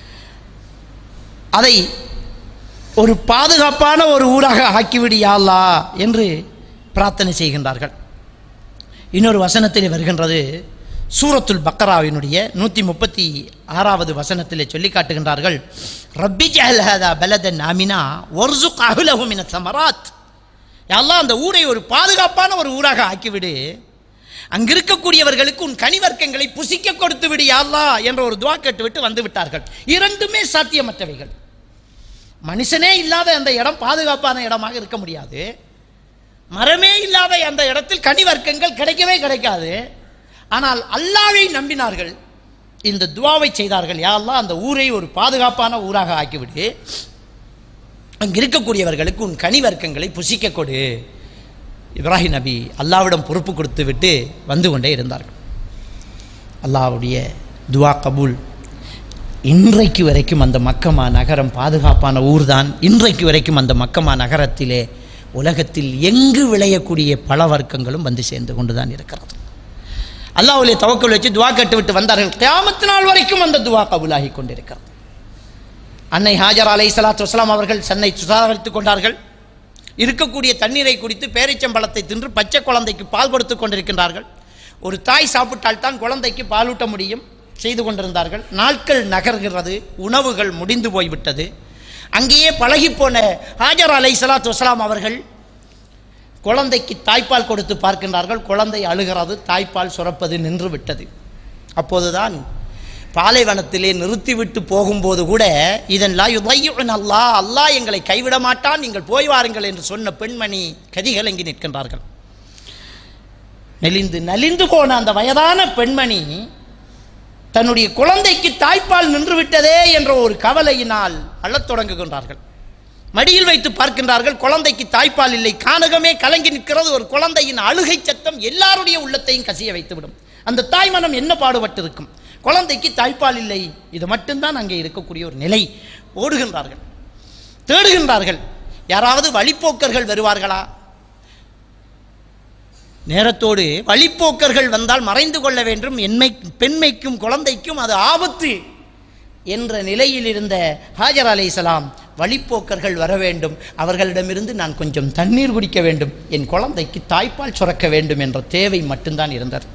அதை ஒரு பாதுகாப்பான ஒரு ஊராக ஆக்கிவிடு யா அல்லாஹ் என்று பிரார்த்தனை செய்கின்றார்கள். இன்னொரு வசனத்திலே வருகின்றது, சூரத்துல் பக்கராவினுடைய 136வது வசனத்திலே சொல்லி காட்டுகின்றார்கள், ரப்பி ஜஅல் ஹாதா பலதன் ஆமினா வர்ஸுக் அஹ்லஹு மினஸ் ஸமராத். யா அல்லாஹ், அந்த ஊரை ஒரு பாதுகாப்பான ஒரு ஊராக ஆக்கிவிடு, அங்கிருக்கக்கூடியவர்களுக்கு உன் கனிவர்க்கங்களை புசிக்க கொடுத்து விடு யா அல்லாஹ் என்ற ஒரு துஆ கேட்டுவிட்டு வந்து விட்டார்கள். இரண்டுமே சாத்தியமற்றவைகள். மனுஷனே இல்லாத அந்த இடம் பாதுகாப்பான இடமாக இருக்க முடியாது. மரமே இல்லாத அந்த இடத்தில் கனிவர்க்கங்கள் கிடைக்கவே கிடைக்காது. ஆனால் அல்லாஹ்வை நம்பினார்கள், இந்த துஆவை செய்தார்கள், யா அல்லாஹ், அந்த ஊரை ஒரு பாதுகாப்பான ஊராக ஆக்கிவிடு, அங்கு இருக்கக்கூடியவர்களுக்கு உன் கனிவர்க்கங்களை புசிக்க கொடு. இப்ராஹிம் நபி அல்லாஹ்விடம் பொறுப்பு கொடுத்து விட்டு வந்து கொண்டே இருந்தார்கள். அல்லாஹ்வுடைய துஆ கபூல். இன்றைக்கு வரைக்கும் அந்த மக்கமா நகரம் பாதுகாப்பான ஊர்தான். இன்றைக்கு வரைக்கும் அந்த மக்கமா நகரத்திலே உலகத்தில் எங்கு விளையக்கூடிய பல வர்க்கங்களும் வந்து சேர்ந்து கொண்டு தான் இருக்கிறது. அல்லாஹ்வுடைய தவக்கல் வச்சு துஆ கேட்டு விட்டு வந்தார்கள். கியாமத் நாள் வரைக்கும் அந்த துஆ கபூலாகி கொண்டிருக்கிறது. அன்னை ஹாஜர் அலைஹிஸ்ஸலாத்து வஸலாம் அவர்கள் தன்னை சுதாகரித்துக் கொண்டார்கள். இருக்கக்கூடிய தண்ணீரை குடித்து பேரிச்சம்பழத்தை தின்று பச்சை குழந்தைக்கு பால் கொடுத்து கொண்டிருக்கின்றார்கள். ஒரு தாய் சாப்பிட்டால் தான் குழந்தைக்கு பாலூட்ட முடியும், செய்து கொண்டிருந்தார்கள். நாட்கள் நகர்கிறது, உணவுகள் முடிந்து போய்விட்டது. அங்கேயே பழகிப்போன ஹாஜர் அலைஹிஸ்ஸலாத்து வஸ்ஸலாம் அவர்கள் குழந்தைக்கு தாய்ப்பால் கொடுத்து பார்க்கின்றார்கள். குழந்தை அழுகிறது, தாய்ப்பால் சுரப்பது நின்று விட்டது. அப்போதுதான் பாலைவனத்திலே நிறுத்திவிட்டு போகும்போது கூட இதன் லா யுதையுன் அல்லாஹ், அல்லாஹ் எங்களை கைவிட மாட்டான், நீங்கள் போய் வாருங்கள் என்று சொன்ன பெண்மணி கதிகலங்கி நிற்கின்றார்கள். நலிந்து போன அந்த வயதான பெண்மணி தன்னுடைய குழந்தைக்கு தாய்ப்பால் நின்று விட்டதே என்ற ஒரு கவலையினால் அழத் தொடங்குகின்றார்கள். மடியில் வைத்து பார்க்கின்றார்கள், குழந்தைக்கு தாய்ப்பால் இல்லை. கானகமே கலங்கி நிற்கிறது. ஒரு குழந்தையின் அழுகை சத்தம் எல்லாருடைய உள்ளத்தையும் கசிய வைத்துவிடும். அந்த தாய் மனம் என்ன பாடுபட்டிருக்கும்? குழந்தைக்கு தாய்ப்பால் இல்லை, இது மட்டும்தான் அங்கே இருக்கக்கூடிய ஒரு நிலை. ஓடுகின்றார்கள், தேடுகின்றார்கள், யாராவது வழிப்போக்கர்கள் வருவார்களா? நேரத்தோடு வழிப்போக்கர்கள் வந்தால் மறைந்து கொள்ள வேண்டும், பெண்மைக்கும் குழந்தைக்கும் அது ஆபத்து என்ற நிலையில் இருந்த ஹாஜர் அலைஹிஸ்ஸலாம், வழிப்போக்கர்கள் வர வேண்டும், அவர்களிடமிருந்து நான் கொஞ்சம் தண்ணீர் குடிக்க வேண்டும், என் குழந்தைக்கு தாய்ப்பால் சுரக்க வேண்டும் என்ற தேவை மட்டும்தான் இருந்தது.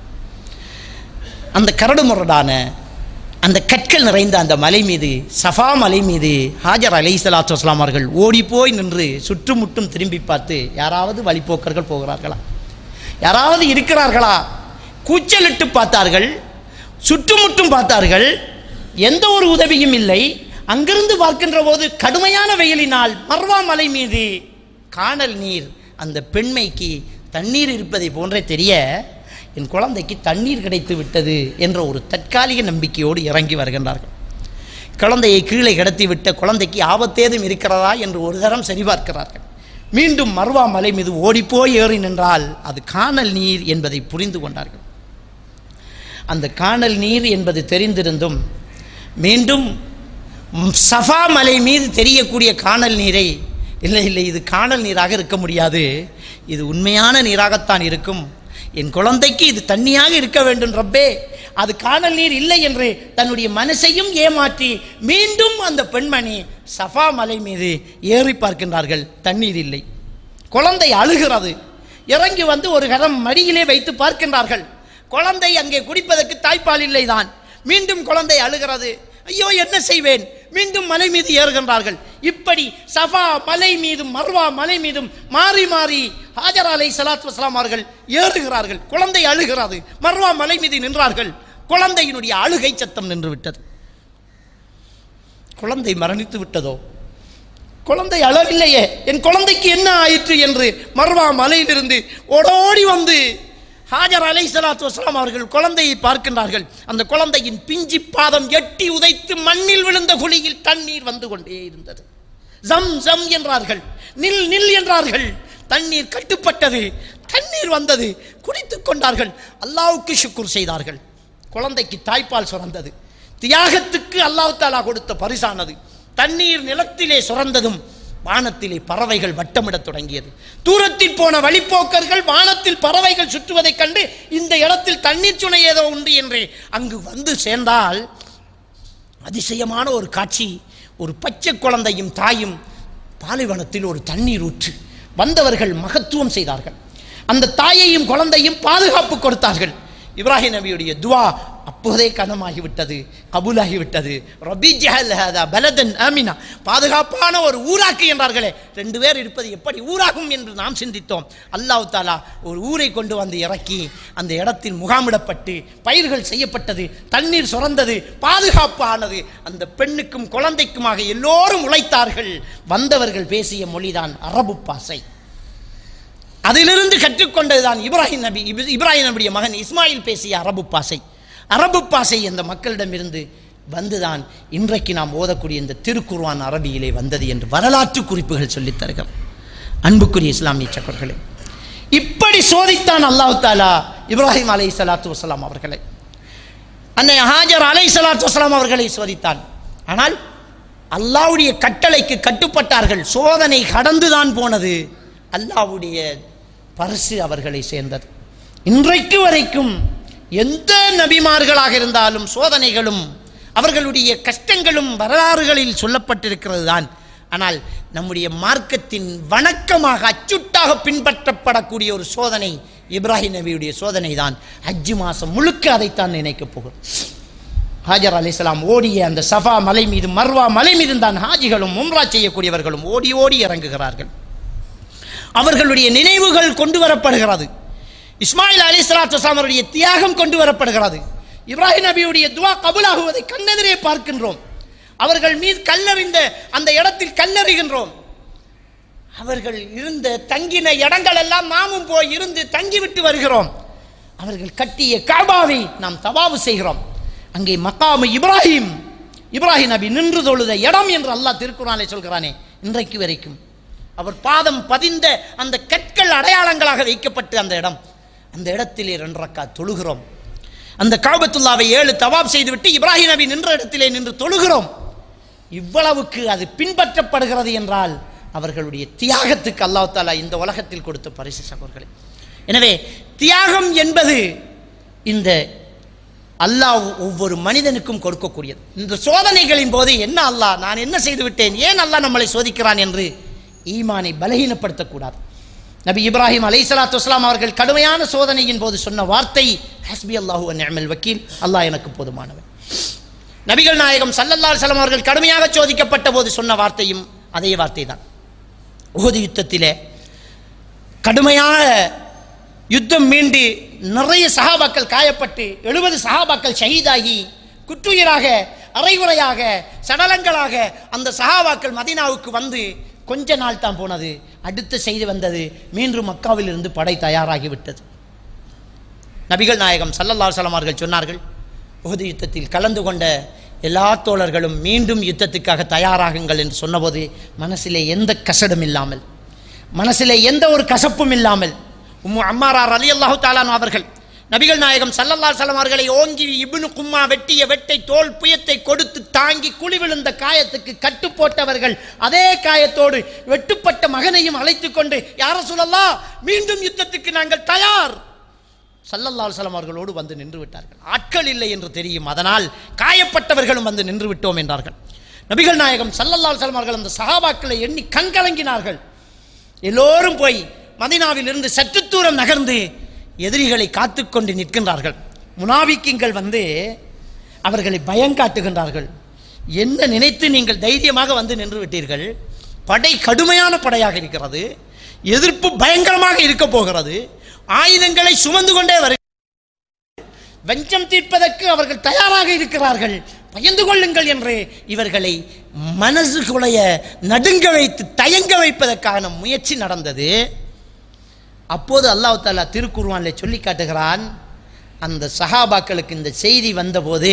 அந்த கரடு முரடான அந்த கற்கள் நிறைந்த அந்த மலை மீது, சஃபா மலை மீது ஹாஜர் அலைஹிஸ்ஸலாத்து வஸ்ஸலாம் அவர்கள் ஓடிப்போய் நின்று சுற்றுமுட்டும் திரும்பி பார்த்து, யாராவது வழிப்போக்கர்கள் போகிறார்களா, யாராவது இருக்கிறார்களா? கூச்சலிட்டு பார்த்தார்கள், சுற்றுமுட்டும் பார்த்தார்கள், எந்த ஒரு உதவியும் இல்லை. அங்கிருந்து பார்க்கின்ற போது கடுமையான வெயிலினால் மர்வா மலை மீது காணல் நீர் அந்த பெண்மைக்கு தண்ணீர் இருப்பதை போன்றே தெரிய, என் குழந்தைக்கு தண்ணீர் கிடைத்து விட்டது என்ற ஒரு தற்காலிக நம்பிக்கையோடு இறங்கி வருகின்றார்கள். குழந்தையை கீழே கடத்தி விட்ட குழந்தைக்கு ஆபத்தேதும் இருக்கிறதா என்று ஒரு தரம் சரிபார்க்கிறார்கள். மீண்டும் மர்வா மலை மீது ஓடிப்போய் ஏறி நின்றால் அது காணல் நீர் என்பதை புரிந்து கொண்டார்கள். அந்த காணல் நீர் என்பது தெரிந்திருந்தும் மீண்டும் சஃபா மலை மீது தெரியக்கூடிய காணல் நீரை, இல்லை இது காணல் நீராக இருக்க முடியாது, இது உண்மையான நீராகத்தான் இருக்கும், என் குழந்தைக்கு இது தண்ணியாக இருக்க வேண்டும் ரப்பே, அது காணல் நீர் இல்லை என்று தன்னுடைய மனசையும் ஏமாற்றி மீண்டும் அந்த பெண்மணி சஃபா மலை மீது ஏறி பார்க்கின்றார்கள். தண்ணீர் இல்லை, குழந்தை அழுகிறது. இறங்கி வந்து ஒரு கரம் மடியிலே வைத்து பார்க்கின்றார்கள். குழந்தை அங்கே குடிப்பதற்கு தாய்ப்பால் இல்லை தான். மீண்டும் குழந்தை அழுகிறது. ஐயோ என்ன செய்வேன்? மீண்டும் மலை மீது ஏறுகின்றார்கள். இப்படி சஃபா மலை மீதும் மர்வா மலை மீதும் மாறி மாறி ஹாஜர் அலைஹிஸ்ஸலாத்து வஸ்ஸலாம் அவர்கள் ஏறுகிறார்கள். குழந்தை அழுகிறது. மர்வா மலை மீது நின்றார்கள். குழந்தையினுடைய அழுகை சத்தம் நின்று விட்டது. குழந்தை மரணித்து விட்டதோ? குழந்தை அழவில்லையே, என் குழந்தைக்கு என்ன ஆயிற்று என்று மர்வா மலையிலிருந்து ஓடோடி வந்து ஹாஜர் அலைஹிஸ்ஸலாத்து வஸ்ஸலாம் அவர்கள் குழந்தையை பார்க்கின்றார்கள். அந்த குழந்தையின் பிஞ்சி பாதம் எட்டி உதைத்து மண்ணில் விழுந்த குழியில் தண்ணீர் வந்து கொண்டே இருந்தது. ஜம் ஜம் என்றார்கள், நில் நில் என்றார்கள். தண்ணீர் கட்டுப்பட்டது, தண்ணீர் வந்தது, குடித்துக் கொண்டார்கள். அல்லாஹ்வுக்கு ஷுக்ர் செய்தார்கள். குழந்தைக்கு தாய்ப்பால் சுரந்தது. தியாகத்துக்கு அல்லாஹ் தஆலா கொடுத்த பரிசானது. தண்ணீர் நிலத்திலே சுரந்ததும் வானத்திலே பறவைகள் வட்டமிடத் தொடங்கியது. தூரத்தில் போன வழிப்போக்கர்கள் வானத்தில் பறவைகள் சுற்றுவதைக் கண்டு இந்த இடத்தில் தண்ணீர் சுனை ஏதோ உண்டு என்று அங்கு வந்து சேர்ந்தால் அதிசயமான ஒரு காட்சி. ஒரு பச்சை குழந்தையும் தாயும் பாலைவனத்தில் ஒரு தண்ணீர் ஊற்று. வந்தவர்கள் மகத்துவம் செய்தார்கள். அந்த தாயையும் குழந்தையும் பாதுகாப்பு கொடுத்தார்கள். இப்ராஹிம் நபியுடைய துவா அப்போதே கனமாகிவிட்டது, கபூலாகிவிட்டது. ரப்பி ஜஅல் ஹாதா பலதன் ஆமினா, பாதுகாப்பான ஒரு ஊராக்கு என்றார்களே. 2 பேர் இருப்பது எப்படி ஊராகும் என்று நாம் சிந்தித்தோம். அல்லாஹ் தஆலா ஒரு ஊரை கொண்டு வந்து இறக்கி அந்த இடத்தில் முகாமிடப்பட்டு பயிர்கள் செய்யப்பட்டது, தண்ணீர் சுரந்தது, பாதுகாப்பு ஆனது. அந்த பெண்ணுக்கும் குழந்தைக்குமாக எல்லோரும் உழைத்தார்கள். வந்தவர்கள் பேசிய மொழிதான் அரபு பாசை. அதிலிருந்து கற்றுக்கொண்டதுதான் இப்ராஹிம் நபியுடைய மகன் இஸ்மாயில் பேசிய அரபு பாசை. அரபு பாசை அந்த மக்களிடமிருந்து வந்துதான் இன்றைக்கு நாம் ஓதக்கூடிய இந்த திருக்குர்ஆன் அரபியிலே வந்தது என்று வரலாற்று குறிப்புகள் சொல்லித் தருகிறார். அன்புக்குரிய இஸ்லாமிய சகோதரர்களே, இப்படி சோதித்தான் அல்லாஹ் தஆலா இப்ராஹிம் அலைஹிஸ்ஸலாத்து வஸ்ஸலாம் அவர்களை, அன்னை ஹாஜர் அலைஹிஸ்ஸலாத்து வஸ்ஸலாம் அவர்களை சோதித்தான். ஆனால் அல்லாஹ்வுடைய கட்டளைக்கு கட்டுப்பட்டார்கள். சோதனை கடந்துதான் போனது. அல்லாஹ்வுடைய பரிசு அவர்களை சேர்ந்தது. இன்றைக்கு வரைக்கும் எந்த நபிமார்களாக இருந்தாலும் சோதனைகளும் அவர்களுடைய கஷ்டங்களும் வரலாறுகளில் சொல்லப்பட்டிருக்கிறது தான். ஆனால் நம்முடைய மார்க்கத்தின் வணக்கமாக அச்சுட்டாக பின்பற்றப்படக்கூடிய ஒரு சோதனை இப்ராஹிம் நபியுடைய சோதனை தான். ஹஜ்ஜு மாதம் முழுக்க அதைத்தான் நினைக்கப் போகிறோம். ஹாஜர் அலைஹிஸ்ஸலாம் ஓடிய அந்த சஃபா மலை மீது மர்வா மலை மீது தான் ஹாஜிகளும் உம்ரா செய்யக்கூடியவர்களும் ஓடி ஓடி இறங்குகிறார்கள். அவர்களுடைய நினைவுகள் கொண்டு வரப்படுகிறது. இஸ்மாயில் அலைஹிஸ்ஸலாத்து வஸ்ஸலாம் அவருடைய தியாகம் கொண்டு வரப்படுகிறது. இப்ராஹிம் நபியுடைய துஆ கபூலாகுவதை கண்ணெதிரே பார்க்கின்றோம். அவர்கள் மீது கல்லறிந்த அந்த இடத்தில் கல்லறிகின்றோம். அவர்கள் இருந்த தங்கின இடங்கள் எல்லாம் நாமும் போய் இருந்து தங்கிவிட்டு வருகிறோம். அவர்கள் கட்டிய காபாவை நாம் தவாவு செய்கிறோம். அங்கே மக்காமு இப்ராஹிம் நபி நின்று தொழுத இடம் என்று அல்லாஹ் திருக்குர்ஆனிலே சொல்கிறானே, இன்றைக்கு வரைக்கும் அவர் பாதம் பதிந்த அந்த கற்கள் அடையாளங்களாக வைக்கப்பட்டு அந்த இடத்திலே 2 ரக்காத் தொழுகிறோம். அந்த காபத்துல்லாவை 7 தவாப் செய்துவிட்டு இப்ராஹிம் நபி நின்ற இடத்திலே நின்று தொழுகிறோம். இவ்வளவுக்கு அது பின்பற்றப்படுகிறது என்றால் அவர்களுடைய தியாகத்துக்கு அல்லாஹ் தஆலா இந்த உலகத்தில் கொடுத்த பரிசு சகோதரர்களே. எனவே தியாகம் என்பது இந்த அல்லாஹ் ஒவ்வொரு மனிதனுக்கும் கொடுக்கக்கூடியது. இந்த சோதனைகளின் போது என்ன அல்லாஹ் நான் என்ன செய்து விட்டேன், ஏன் அல்லாஹ் நம்மளை சோதிக்கிறான் என்று ஈமானை பலகீனப்படுத்தக்கூடாது. நபி இப்ராஹிம் அலைஹிஸ்ஸலாத்து வஸ்ஸலாம் அவர்கள் கடுமையான சோதனையின் போது சொன்ன வார்த்தை ஹஸ்பி அல்லாஹு வ நிஅமல் வக்கீல், அல்லாஹ் எனக்கு போதுமானவன். நபிகள் நாயகம் ஸல்லல்லாஹு அலைஹி வஸல்லம் அவர்கள் கடுமையாக சோதிக்கப்பட்ட போது சொன்ன வார்த்தையும் அதே வார்த்தை தான். உஹது யுத்தத்திலே கடுமையான யுத்தம் மீண்டு நிறைய சஹாபாக்கள் காயப்பட்டு 70 சஹாபாக்கள் ஷஹீதாகி குற்றுயிராக அரைகுறையாக சடலங்களாக அந்த சஹாபாக்கள் மதீனாவுக்கு வந்து கொஞ்ச நாள் தான் போனது. அடுத்த செய்தி வந்தது, மீண்டும் மக்காவில் இருந்து படை தயாராகிவிட்டது. நபிகள் நாயகம் ஸல்லல்லாஹு அலைஹி வஸல்லம் அவர்கள் சொன்னார்கள், உஹது யுத்தத்தில் கலந்து கொண்ட எல்லா தோழர்களும் மீண்டும் யுத்தத்துக்காக தயாராகுங்கள் என்று சொன்னபோது மனசிலே எந்த கசடும் இல்லாமல், மனசிலே எந்த ஒரு கசப்பும் இல்லாமல் உம்மு அம்மாரா ரலியல்லாஹு தஆலா அவர்கள் நபிகள் நாயகம் ஸல்லல்லாஹு அலைஹி வஸல்லம் அவர்களை ஓங்கி இப்னு கும்மா வெட்டிய வெட்டை தோல் புயத்தை கொடுத்து தாங்கி குழி விழுந்த காயத்துக்கு கட்டு போட்டவர்கள் அதே காயத்தோடு வெட்டுப்பட்ட மகனையும் அழைத்து கொண்டு யா ரசூலல்லாஹ் மீண்டும் யுத்தத்துக்கு நாங்கள் தயார் ஸல்லல்லாஹு அலைஹி வஸல்லம் அவர்களோடு வந்து நின்று விட்டார்கள். ஆட்கள் இல்லை என்று தெரியும், அதனால் காயப்பட்டவர்களும் வந்து நின்று விட்டோம் என்றார்கள். நபிகள் நாயகம் ஸல்லல்லாஹு அலைஹி வஸல்லம் அவர்கள் அந்த சஹாபாக்களை எண்ணி கண்கலங்கினார்கள். எல்லோரும் போய் மதீனாவில் இருந்து சற்று தூரம் நகர்ந்து எதிரிகளை காத்து கொண்டு நிற்கின்றார்கள். முனாபிக்கீங்கள் வந்து அவர்களை பயங்காட்டுகின்றார்கள். என்ன நினைத்து நீங்கள் தைரியமாக வந்து நின்று விட்டீர்கள்? படை கடுமையான படையாக இருக்கிறது, எதிர்ப்பு பயங்கரமாக இருக்க போகிறது, ஆயுதங்களை சுமந்து கொண்டே வஞ்சம் தீர்ப்பதற்கு அவர்கள் தயாராக இருக்கிறார்கள், பயந்து கொள்ளுங்கள் என்று இவர்களை மனசுக்குடைய நடுங்க வைத்து தயங்க வைப்பதற்கான முயற்சி நடந்தது. அப்போது அல்லாஹ் தஆலா திருக்குர்ஆனிலே சொல்லி காட்டுகிறான், அந்த சஹாபாக்களுக்கு இந்த செய்தி வந்தபோது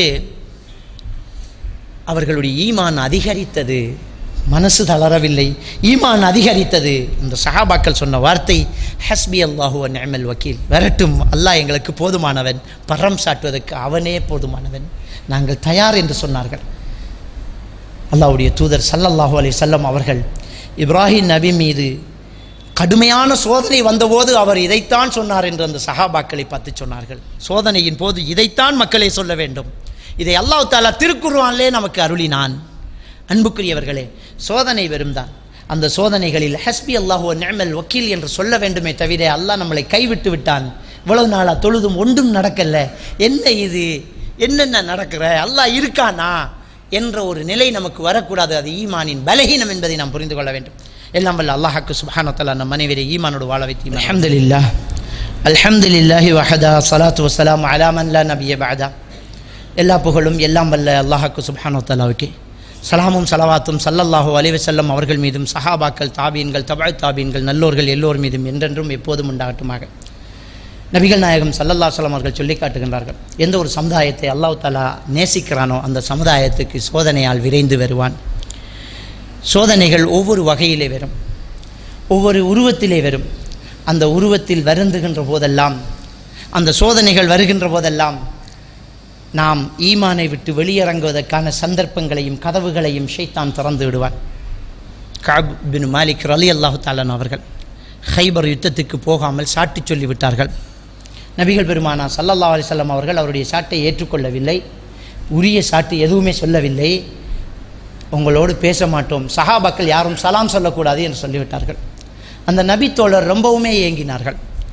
அவர்களுடைய ஈமான் அதிகரித்தது, மனசு தளரவில்லை, ஈமான் அதிகரித்தது. இந்த சஹாபாக்கள் சொன்ன வார்த்தை ஹஸ்பி அல்லாஹு வ நிஅமல் வக்கீல், வரட்டும் அல்லாஹ் எங்களுக்கு போதுமானவன், பரம் சாட்டுவதற்கு அவனே போதுமானவன், நாங்கள் தயார் என்று சொன்னார்கள். அல்லாஹ்வுடைய தூதர் ஸல்லல்லாஹு அலைஹி வஸல்லம் அவர்கள் இப்ராஹிம் நபி மீது கடுமையான சோதனை வந்தபோது அவர் இதைத்தான் சொன்னார் என்று அந்த சஹாபாக்களை பார்த்து சொன்னார்கள். சோதனையின் போது இதைத்தான் மக்களே சொல்ல வேண்டும், இதை அல்லாஹ் தஆலா திருக்குர்ஆனிலே நமக்கு அருளினான். அன்புக்குரியவர்களே, சோதனை வெறும்தான். அந்த சோதனைகளில் ஹஸ்பி அல்லாஹு வ நிஅமல் வக்கீல் என்று சொல்ல வேண்டுமே தவிர அல்லாஹ் நம்மளை கைவிட்டு விட்டான், இவ்வளவு நாளாக தொழுதும் ஒன்றும் நடக்கல, என்ன இது, என்னென்ன நடக்கிற, அல்லாஹ் இருக்கானா என்ற ஒரு நிலை நமக்கு வரக்கூடாது. அது ஈமானின் பலகீனம் என்பதை நாம் புரிந்து கொள்ள வேண்டும். எல்லாம் வல்ல அல்லாஹ்வுக்கு சுப்ஹானஹு வ தஆலா நம் அனைவரை ஈமானோடு வாழ வைத்து அல்ஹம்துலில்லாஹ் அல்ஹம்துலில்லாஹி வஹதா ஸலாத்து வஸ்ஸலாமு அலா மன் லா நபிய பஅதா. எல்லா புகழும் எல்லாம் வல்ல அல்லாஹ்வுக்கு சுப்ஹானஹு வ தஆலாவுக்கு, சலாமும் சலவாத்தும் ஸல்லல்லாஹு அலைஹி வஸல்லம் அவர்கள் மீதும் சஹாபாக்கள் தாபீன்கள் தபஅ தாபீன்கள் நல்லோர்கள் எல்லோர் மீதும் என்றென்றும் எப்போதும் உண்டாகட்டுமாக. நபிகள் நாயகம் ஸல்லல்லாஹு அலைஹி வஸல்லம் அவர்கள் சொல்லி காட்டுகின்றார்கள், எந்த ஒரு சமுதாயத்தை அல்லாஹ் தஆலா நேசிக்கிறானோ அந்த சமுதாயத்துக்கு சோதனையால் விரைந்து வருவான். சோதனைகள் ஒவ்வொரு வகையிலே வரும், ஒவ்வொரு உருவத்திலே வரும். அந்த உருவத்தில் வருந்துகின்ற போதெல்லாம், அந்த சோதனைகள் வருகின்ற போதெல்லாம் நாம் ஈமானை விட்டு வெளியிறங்குவதற்கான சந்தர்ப்பங்களையும் கதவுகளையும் ஷைத்தான் திறந்து விடுவான். கஅப் பின் மாலிக் ரலியல்லாஹு தஆலா அவர்கள் ஹைபர் யுத்தத்துக்கு போகாமல் சாட்டி சொல்லிவிட்டார்கள். நபிகள் பெருமானா ஸல்லல்லாஹு அலைஹி வஸல்லம் அவர்கள் அவருடைய சாட்டை ஏற்றுக்கொள்ளவில்லை, உரிய சாட்டு எதுவுமே சொல்லவில்லை. உங்களோடு பேச மாட்டோம், சஹாபாக்கள் யாரும் சலாம் சொல்லக்கூடாது என்று சொல்லிவிட்டார்கள். அந்த நபி தோழர் ரொம்பவுமே ஏங்கினார்கள்.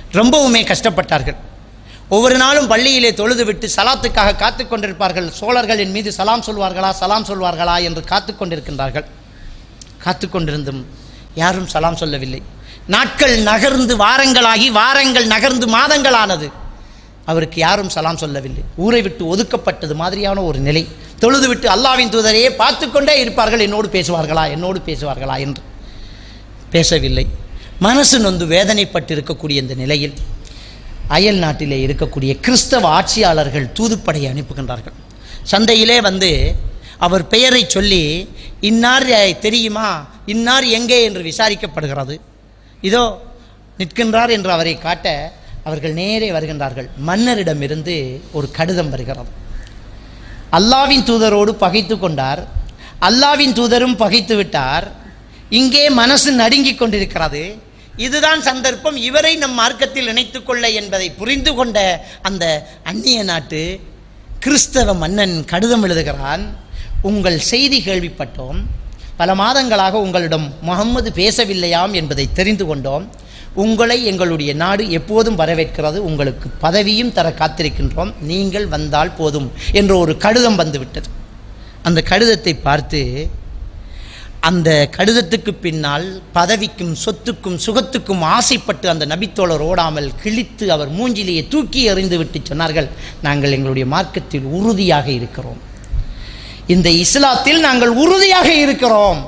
ரொம்பவுமே கஷ்டப்பட்டார்கள். ஒவ்வொரு நாளும் பள்ளியிலே தொழுது விட்டு சலாத்துக்காக காத்து கொண்டிருப்பார்கள். சோழர்கள் என் மீது சலாம் சொல்வார்களா என்று காத்து கொண்டிருக்கின்றார்கள். காத்து கொண்டிருந்தும் யாரும் சலாம் சொல்லவில்லை. நாட்கள் நகர்ந்து வாரங்களாகி, வாரங்கள் நகர்ந்து மாதங்களானது. அவருக்கு யாரும் சலாம் சொல்லவில்லை. ஊரை விட்டு ஒதுக்கப்பட்டது மாதிரியான ஒரு நிலை. தொழுது விட்டு அல்லாஹ்வின் தூதரையே பார்த்து கொண்டே இருப்பார்கள், என்னோடு பேசுவார்களா என்று. பேசவில்லை. மனசு நொந்து வேதனைப்பட்டு இருக்கக்கூடிய இந்த நிலையில் அயல் நாட்டிலே இருக்கக்கூடிய கிறிஸ்தவ ஆட்சியாளர்கள் தூதுப்படையை அனுப்புகின்றார்கள். சந்தையிலே வந்து அவர் பெயரை சொல்லி, இன்னார் தெரியுமா, இன்னார் எங்கே என்று விசாரிக்கப்படுகிறது. இதோ நிற்கின்றார் என்று அவரை காட்ட அவர்கள் நேரே வருகின்றார்கள். மன்னரிடமிருந்து ஒரு கடிதம் வருகிறது. அல்லாஹ்வின் தூதரோடு பகைத்து கொண்டார், அல்லாஹ்வின் தூதரும் பகைத்து விட்டார், இங்கே மனசு நடுங்கிக் கொண்டிருக்கிறது. இதுதான் சந்தர்ப்பம் இவரை நம் மார்க்கத்தில் இணைத்துக் கொள்ள என்பதை புரிந்து கொண்ட அந்த அந்நிய நாட்டு கிறிஸ்தவ மன்னன் கடிதம் எழுதுகிறான். உங்கள் செய்தி கேள்விப்பட்டோம், பல மாதங்களாக உங்களிடம் முகம்மது பேசவில்லையாம் என்பதை தெரிந்து கொண்டோம். உங்களை எங்களுடைய நாடு எப்போதும் வரவேற்கிறது, உங்களுக்கு பதவியும் தர காத்திருக்கின்றோம், நீங்கள் வந்தால் போதும் என்ற ஒரு கடிதம் வந்துவிட்டது. அந்த கடிதத்தை பார்த்து, அந்த கடிதத்துக்கு பின்னால் பதவிக்கும் சொத்துக்கும் சுகத்துக்கும் ஆசைப்பட்டு அந்த நபித்தோழர் ஓடாமல் கிழித்து அவர் மூஞ்சிலேயே தூக்கி எறிந்து விட்டு சொன்னார்கள், நாங்கள் எங்களுடைய மார்க்கத்தில் உறுதியாக இருக்கிறோம், இந்த இஸ்லாத்தில் நாங்கள் உறுதியாக இருக்கிறோம்,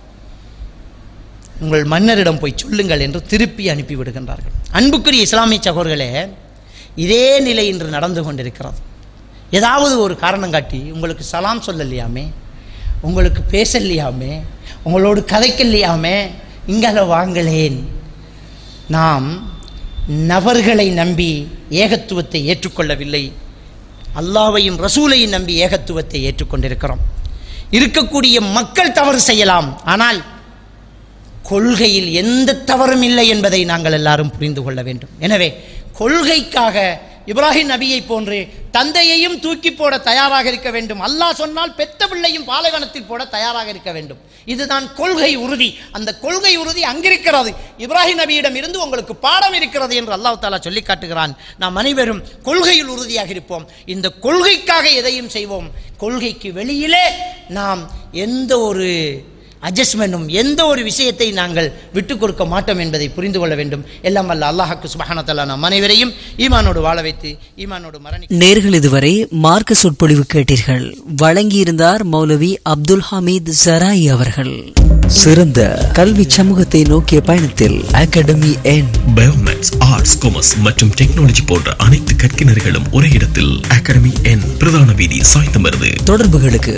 உங்கள் மன்னரிடம் போய் சொல்லுங்கள் என்று திருப்பி அனுப்பிவிடுகின்றார்கள். அன்புக்குரிய இஸ்லாமிய சகோதரர்களே, இதே நிலை இன்று நடந்து கொண்டிருக்கிறது. ஏதாவது ஒரு காரணம் காட்டி, உங்களுக்கு சலாம் சொல்லலையாமே, உங்களுக்கு பேசலையாமே, உங்களோடு கதைக்கலையாமே, இங்கால வாங்களேன். நாம் நபர்களை நம்பி ஏகத்துவத்தை ஏற்றுக்கொள்ளவில்லை, அல்லாஹ்வையும் ரசூலையும் நம்பி ஏகத்துவத்தை ஏற்றுக்கொண்டிருக்கிறோம். இருக்கக்கூடிய மக்கள் தவறு செய்யலாம், ஆனால் கொள்கையில் எந்த தவறும் இல்லை என்பதை நாங்கள் எல்லாரும் புரிந்து கொள்ள வேண்டும். எனவே கொள்கைக்காக இப்ராஹிம் நபியை போன்று தந்தையையும் தூக்கி போட தயாராக இருக்க வேண்டும். அல்லாஹ் சொன்னால் பெத்த பிள்ளையும் பாலைவனத்தில் போட தயாராக இருக்க வேண்டும். இதுதான் கொள்கை உறுதி. அந்த கொள்கை உறுதி அங்கிருக்கிறது. இப்ராஹிம் நபியிடம் இருந்து உங்களுக்கு பாடம் இருக்கிறது என்று அல்லாஹ் தஆலா சொல்லி காட்டுகிறான். நாம் அனைவரும் கொள்கையில் உறுதியாக இருப்போம். இந்த கொள்கைக்காக எதையும் செய்வோம். கொள்கைக்கு வெளியிலே நாம் எந்த ஒரு அட்ஜஸ்ட்மெண்ட்டும் எந்த ஒரு விஷயத்தை நாங்கள் விட்டு கொடுக்க மாட்டோம் என்பதை புரிந்து கொள்ள வேண்டும். எல்லாம் வல்ல அல்லாஹ்வுக்கு சுப்ஹானஹு வ தஆலா நம் அனைவரையும் ஈமானோடு வாழ வைத்து ஈமானோடு மரணிக்க. நேர்கள் இதுவரை மார்க்க சொற்பொழிவு கேட்டீர்கள். வழங்கியிருந்தார் மௌலவி அப்துல் ஹமீத் ஜராயி அவர்கள். சிறந்த கல்வி சமூகத்தை நோக்கிய பயணத்தில் அகாடமி என் பயோமேத்ஸ், ஆர்ட்ஸ், காமர்ஸ் மற்றும் டெக்னாலஜி போன்ற அனைத்து கற்கினர்களும் ஒரே இடத்தில் அகாடமி என் பிரதான வீதி சாய்ந்தமருது. தொடர்புகளுக்கு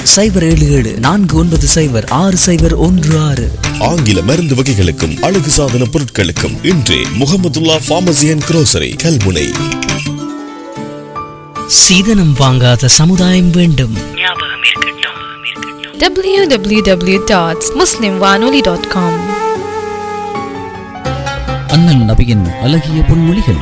077-490-6016. ஆங்கில மருந்து வகைகளுக்கும் அழகு சாதன பொருட்களுக்கும் இன்றே Mahmudullah pharmacy and grocery, Kalmunai. சீதனம் வாங்காத சமுதாயம் வேண்டும். www.muslimwanoli.com. அண்ணல் நபியின் அழகிய பொன்மொழிகள்.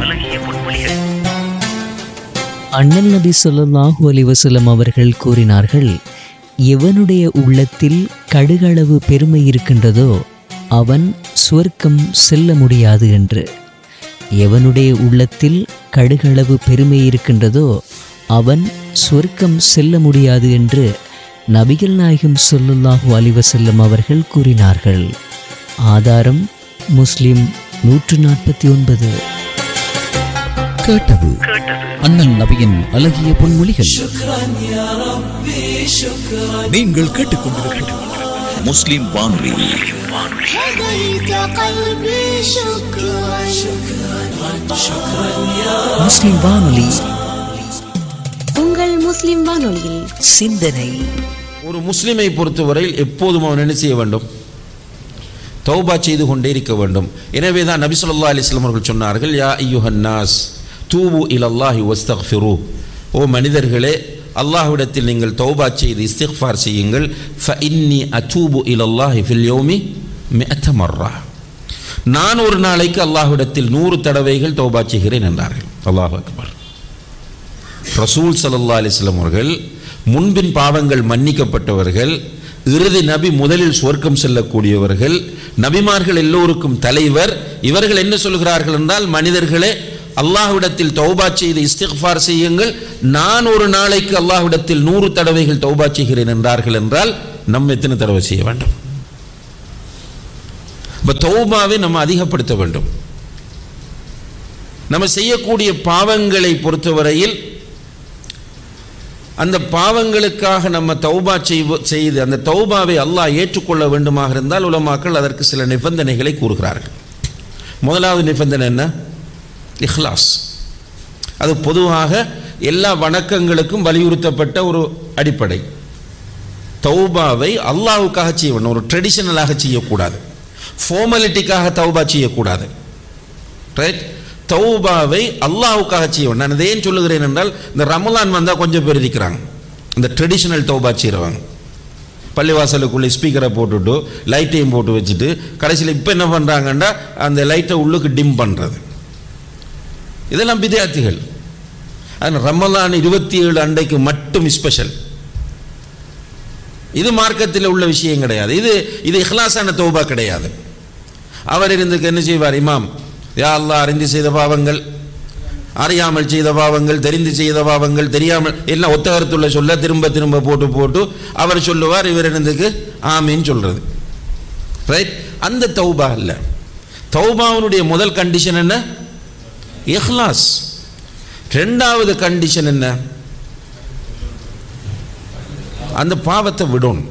அண்ணல் நபி ஸல்லல்லாஹு அலைஹி வஸல்லம் அவர்கள் கூறினார்கள், எவனுடைய உள்ளத்தில் கடுகளவு பெருமை இருக்கின்றதோ அவன் சுவர்க்கம் செல்ல முடியாது என்று. எவனுடைய உள்ளத்தில் கடுகளவு பெருமை இருக்கின்றதோ அவன் சுவர்க்கம் செல்ல முடியாது என்று நபிகள் நாயகம் ஸல்லல்லாஹு அலைஹி வஸல்லம் அவர்கள் கூறினார்கள். ஆதாரம் முஸ்லிம் 149. கேட்டது அண்ணல் நபியின் அழகிய பொன்மொழிகள். நீங்கள் கேட்டுக்கொண்டிருக்கிறது முஸ்லிம் வானொலி. முஸ்லிம் வானொலி, உங்கள் முஸ்லிம் வானொலியில் சிந்தனை. ஒரு முஸ்லிமை பொறுத்தவரையில் எப்போதும் அவன் என்ன செய்ய வேண்டும்? தௌபா செய்து கொண்டே இருக்க வேண்டும். எனவே தான் நபி ஸல்லல்லாஹு அலைஹி வஸல்லம் அவர்கள் சொன்னார்கள், யா அய்யுஹன் நாஸ் தூபு இலல்லாஹி வஸ்தக்ஃபிரு, ஓ மனிதர்களே, அல்லாஹ்விடத்தில் நீங்கள் தௌபா செய்து இஸ்திக்ஃபார் செய்யுங்கள். ஃபஇன்னி அதூபு இலல்லாஹி ஃபில் யௌமி 100 மர்ரா, நான் ஒரு நாளைக்கு அல்லாஹ்விடத்தில் 100 தடவைகள் தௌபா செய்கிறேன் என்றார்கள். அல்லாஹ் அக்பர். ரசூல் ஸல்லல்லாஹு அலைஹி வஸல்லம் அவர்கள் முன்பின் பாவங்கள் மன்னிக்கப்பட்டவர்கள், இறுதி நபி, முதலில் சுவர்க்கம் செல்லக்கூடியவர்கள், நபிமார்கள் எல்லோருக்கும் தலைவர். இவர்கள் என்ன சொல்கிறார்கள் என்றால், மனிதர்களே அல்லாஹ்விடத்தில் தௌபா செய்து இஸ்திக்ஃபார் செய்யுங்கள், நான் ஒரு நாளைக்கு அல்லாஹ்விடத்தில் 100 தடவைகள் தௌபா செய்கிறேன் என்றார்கள் என்றால் நம்ம எத்தனை தடவை செய்ய வேண்டும்? இப்போ தௌபாவை நம்ம அதிகப்படுத்த வேண்டும். நம்ம செய்யக்கூடிய பாவங்களை பொறுத்தவரையில் அந்த பாவங்களுக்காக நம்ம தௌபா செய்து அந்த தௌபாவை அல்லாஹ் ஏற்றுக்கொள்ள வேண்டுமாக இருந்தால் உலமாக்கள் அதற்கு சில நிபந்தனைகளை கூறுகிறார்கள். முதலாவது நிபந்தனை என்ன? இஹ்லாஸ். அது பொதுவாக எல்லா வணக்கங்களுக்கும் வலியுறுத்தப்பட்ட ஒரு அடிப்படை. தௌபாவை அல்லாஹ்வுக்காக செய்ய வேண்டும், ஒரு ட்ரெடிஷனலாக செய்யக்கூடாது, ஃபார்மாலிட்டிக்காக தௌபா செய்யக்கூடாது. ரைட்? தௌபாவை அல்லாஹ்வுக்காக செய்ய வேண்டும். நான் ஏன் சொல்லுகிறேன் என்றால், இந்த ரமலான் வந்தால் கொஞ்சம் பேர் இருக்கிறாங்க இந்த ட்ரெடிஷனல் தௌபா செய்கிறவங்க. பள்ளிவாசலுக்குள்ளே ஸ்பீக்கரை போட்டுட்டு லைட்டையும் போட்டு வச்சுட்டு கடைசியில் இப்போ என்ன பண்ணுறாங்கன்னா அந்த லைட்டை உள்ளுக்கு டிம் பண்ணுறது. இதெல்லாம் பிதாத்திகள். அது ரமலான் 27 அன்றைக்கு மட்டும் ஸ்பெஷல். இது மார்க்கத்தில் உள்ள விஷயம் கிடையாது. இது இஹ்லாஸான தௌபா கிடையாது. அவர் இருந்துக்கு என்ன செய்வார்? இமாம், யா அல்லாஹ், அறிந்து செய்த பாவங்கள், அறியாமல் செய்த பாவங்கள், தெரிந்து செய்த பாவங்கள், தெரியாமல் எல்லாம் ஒத்த கருத்துள்ள சொல்ல திரும்ப திரும்ப போட்டு அவர் சொல்லுவார், இவர் இருந்துக்கு ஆமீன் சொல்றது. ரைட்? அந்த தௌபா அல்ல. தௌபாவுடைய முதல் கண்டிஷன் என்ன? இஹ்லாஸ். ரெண்டாவது கண்டிஷன் என்ன? அந்த பாவத்தை விடணும்.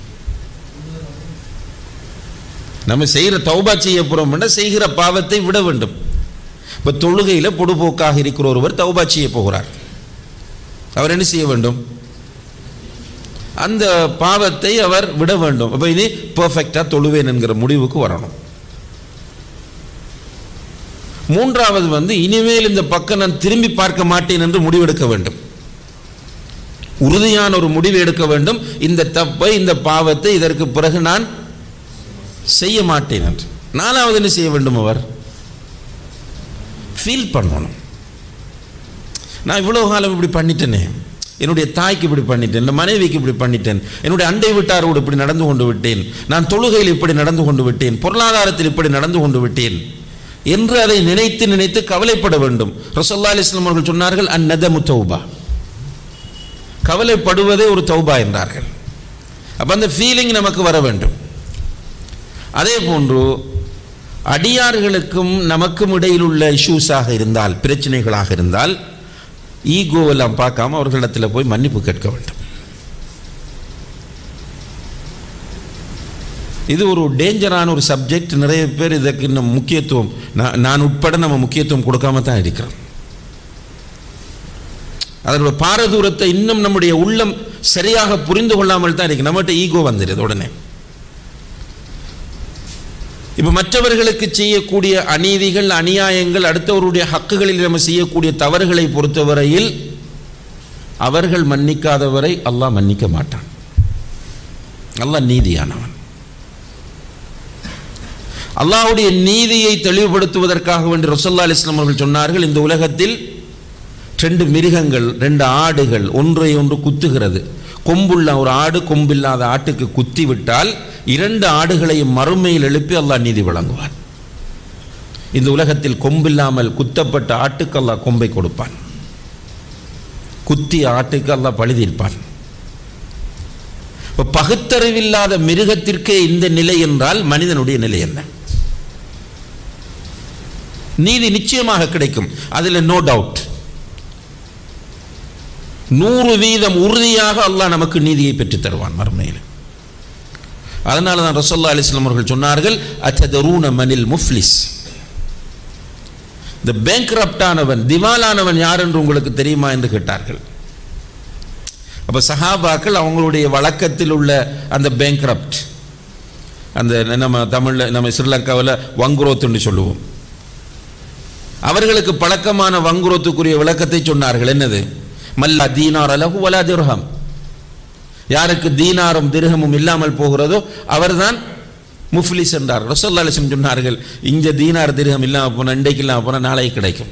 நம்ம செய்கிற தௌபா செய்ய போறோம், செய்கிற பாவத்தை விட வேண்டும். இப்போ தொழுகையில் பொடுபோக்காக இருக்கிற ஒருவர் தௌபா செய்ய போகிறார். அவர் என்ன செய்ய வேண்டும்? அந்த பாவத்தை அவர் விட வேண்டும். அப்போ இனி பெர்ஃபெக்டாக தொழுவேன் என்கிற முடிவுக்கு வரணும். மூன்றாவது இனிமேல் இந்த பக்கம் நான் திரும்பி பார்க்க மாட்டேன் என்று முடிவெடுக்க வேண்டும். உறுதியான ஒரு முடிவு எடுக்க வேண்டும். இந்த தப்பை, இந்த பாவத்தை இதற்கு பிறகு நான் செய்ய மாட்டேன் என்று. நாலாவது என்ன செய்ய வேண்டும்? அவர் ஃபீல் பண்ணணும். நான் இவ்வளவு காலம் இப்படி பண்ணிட்டேனே, என்னுடைய தாய்க்கு இப்படி பண்ணிட்டேன், என் மனைவிக்கு இப்படி பண்ணிட்டேன், என்னுடைய அண்டை வீட்டாரோடு இப்படி நடந்து கொண்டு விட்டேன், நான் தொழுகையில் இப்படி நடந்து கொண்டு விட்டேன், பொருளாதாரத்தில் இப்படி நடந்து கொண்டு விட்டேன் என்று அதை நினைத்து நினைத்து கவலைப்பட வேண்டும். ரசூலுல்லாஹி அலைஹி வஸல்லம் அவர்கள் சொன்னார்கள், அந்நதமு தௌபா, கவலைப்படுவதே ஒரு தௌபா என்றார்கள். அப்ப அந்த ஃபீலிங் நமக்கு வர வேண்டும். அதே போன்று அடியார்களுக்கும் நமக்கும் இடையில் உள்ள இஷ்யூஸாக இருந்தால், பிரச்சனைகளாக இருந்தால், ஈகோவெல்லாம் பார்க்காம அவர்களிடத்தில் போய் மன்னிப்பு கேட்க வேண்டும். இது ஒரு டேஞ்சரான ஒரு சப்ஜெக்ட். நிறைய பேர் இதற்கு இன்னும் முக்கியத்துவம், நான் உட்பட நம்ம முக்கியத்துவம் கொடுக்காம தான் இருக்கிறோம். அதோட பாரதூரத்தை இன்னும் நம்முடைய உள்ளம் சரியாக புரிந்து கொள்ளாமல் தான் இருக்கு. நம்மகிட்ட ஈகோ வந்துடுது உடனே. இப்போ மற்றவர்களுக்கு செய்யக்கூடிய அநீதிகள், அநியாயங்கள், அடுத்தவருடைய ஹக்குகளில் நம்ம செய்யக்கூடிய தவறுகளை பொறுத்தவரையில் அவர்கள் மன்னிக்காதவரை அல்லாஹ் மன்னிக்க மாட்டான். அல்லாஹ் நீதியானவன். அல்லாஹ்வுடைய நீதியை தெளிவுபடுத்துவதற்காக வேண்டி ரசூலுல்லாஹி அலைஹி வஸல்லம் அவர்கள் சொன்னார்கள், இந்த உலகத்தில் 2 மிருகங்கள், 2 ஆடுகள் ஒன்றை ஒன்று குத்துகிறது. கொம்புள்ள ஒரு ஆடு கொம்பில்லாத ஆட்டுக்கு குத்தி விட்டால் 2 ஆடுகளையும் மறுமையில் எழுப்பி அல்லாஹ் நீதி வழங்குவான். இந்த உலகத்தில் கொம்பில்லாமல் குத்தப்பட்ட ஆட்டுக்கு அல்லாஹ் கொம்பை கொடுப்பான், குத்திய ஆட்டுக்கு அல்லாஹ் பழி தீர்ப்பான். இப்போ பகுத்தறிவில்லாத மிருகத்திற்கே இந்த நிலை என்றால் மனிதனுடைய நிலை என்ன? நீதி நிச்சயமாக கிடைக்கும், அதில் நோ டவுட். 100% உறுதியாக அல்லாஹ் நமக்கு நீதியை பெற்று தருவான் மறுமையில். அதனால தான் ரசூலுல்லாஹி அலைஹி வஸல்லம் அவர்கள் சொன்னார்கள், அத்ததரூன மனில் முஃப்லிஸ், இந்த பேங்க்ரப்டானவன், திவாலானவன் யார் என்று உங்களுக்கு தெரியுமா என்று கேட்டார்கள். அப்போ சஹாபாக்கள் அவங்களுடைய வழக்கத்தில் உள்ள அந்த பேங்க்ரப்ட், அந்த நம்ம தமிழில், நம்ம ஸ்ரீலங்காவில் வங்குரோத்துன்னு சொல்லுவோம், அவர்களுக்கு பழக்கமான வங்குரோத்துக்குரிய விளக்கத்தை சொன்னார்கள். என்னது? மல்லா தீனார் அலஹு வலா திர்ஹம், யாருக்கு தீனாரும் திர்ஹமும் இல்லாமல் போகிறதோ அவர்தான் முஃப்லிஸ் என்றார். ரசூலுல்லாஹி அலைஹி வஸல்லம் சொன்னார்கள், இங்க தீனார் திர்ஹம் இல்லாமல் போனால் இன்றைக்கு இல்லாமல் போனால் நாளைக்கு கிடைக்கும்,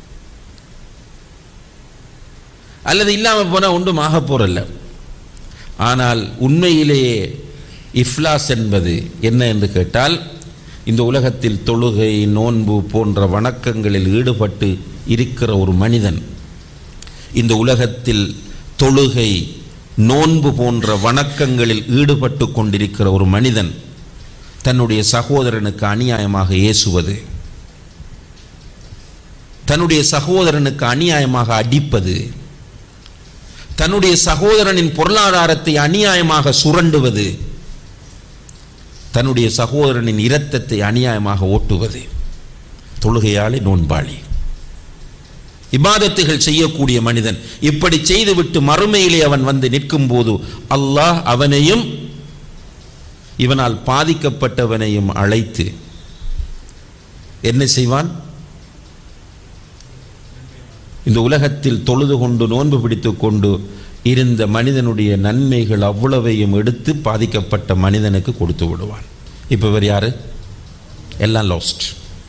அல்லது இல்லாமல் போனால் ஒன்றும் ஆக போறல்ல. ஆனால் உண்மையிலேயே இஃப்லாஸ் என்பது என்ன என்று கேட்டால், இந்த உலகத்தில் தொழுகை, நோன்பு போன்ற வணக்கங்களில் ஈடுபட்டு இருக்கிற ஒரு மனிதன், இந்த உலகத்தில் தொழுகை நோன்பு போன்ற வணக்கங்களில் ஈடுபட்டு கொண்டிருக்கிற ஒரு மனிதன் தன்னுடைய சகோதரனுக்கு அநியாயமாக ஏசுவது, தன்னுடைய சகோதரனுக்கு அநியாயமாக அடிப்பது, தன்னுடைய சகோதரனின் பொருளாதாரத்தை அநியாயமாக சுரண்டுவது, தன்னுடைய சகோதரனின் இரத்தத்தை அநியாயமாக ஓட்டுவது, தொழுகையாளி நோன்பாளி இபாதத்துகள் செய்யக்கூடிய மனிதன் இப்படி செய்துவிட்டு மறுமையிலே அவன் வந்து நிற்கும் போது அல்லாஹ் அவனையும் இவனால் பாதிக்கப்பட்டவனையும் அழைத்து என்ன செய்வான்? இந்த உலகத்தில் தொழுது கொண்டு நோன்பு பிடித்து கொண்டு இருந்த மனிதனுடைய நன்மைகள் அவ்வளவையும் எடுத்து பாதிக்கப்பட்ட மனிதனுக்கு கொடுத்து விடுவான். இப்போ இவர் யாரு? எல்லாம் லாஸ்ட்.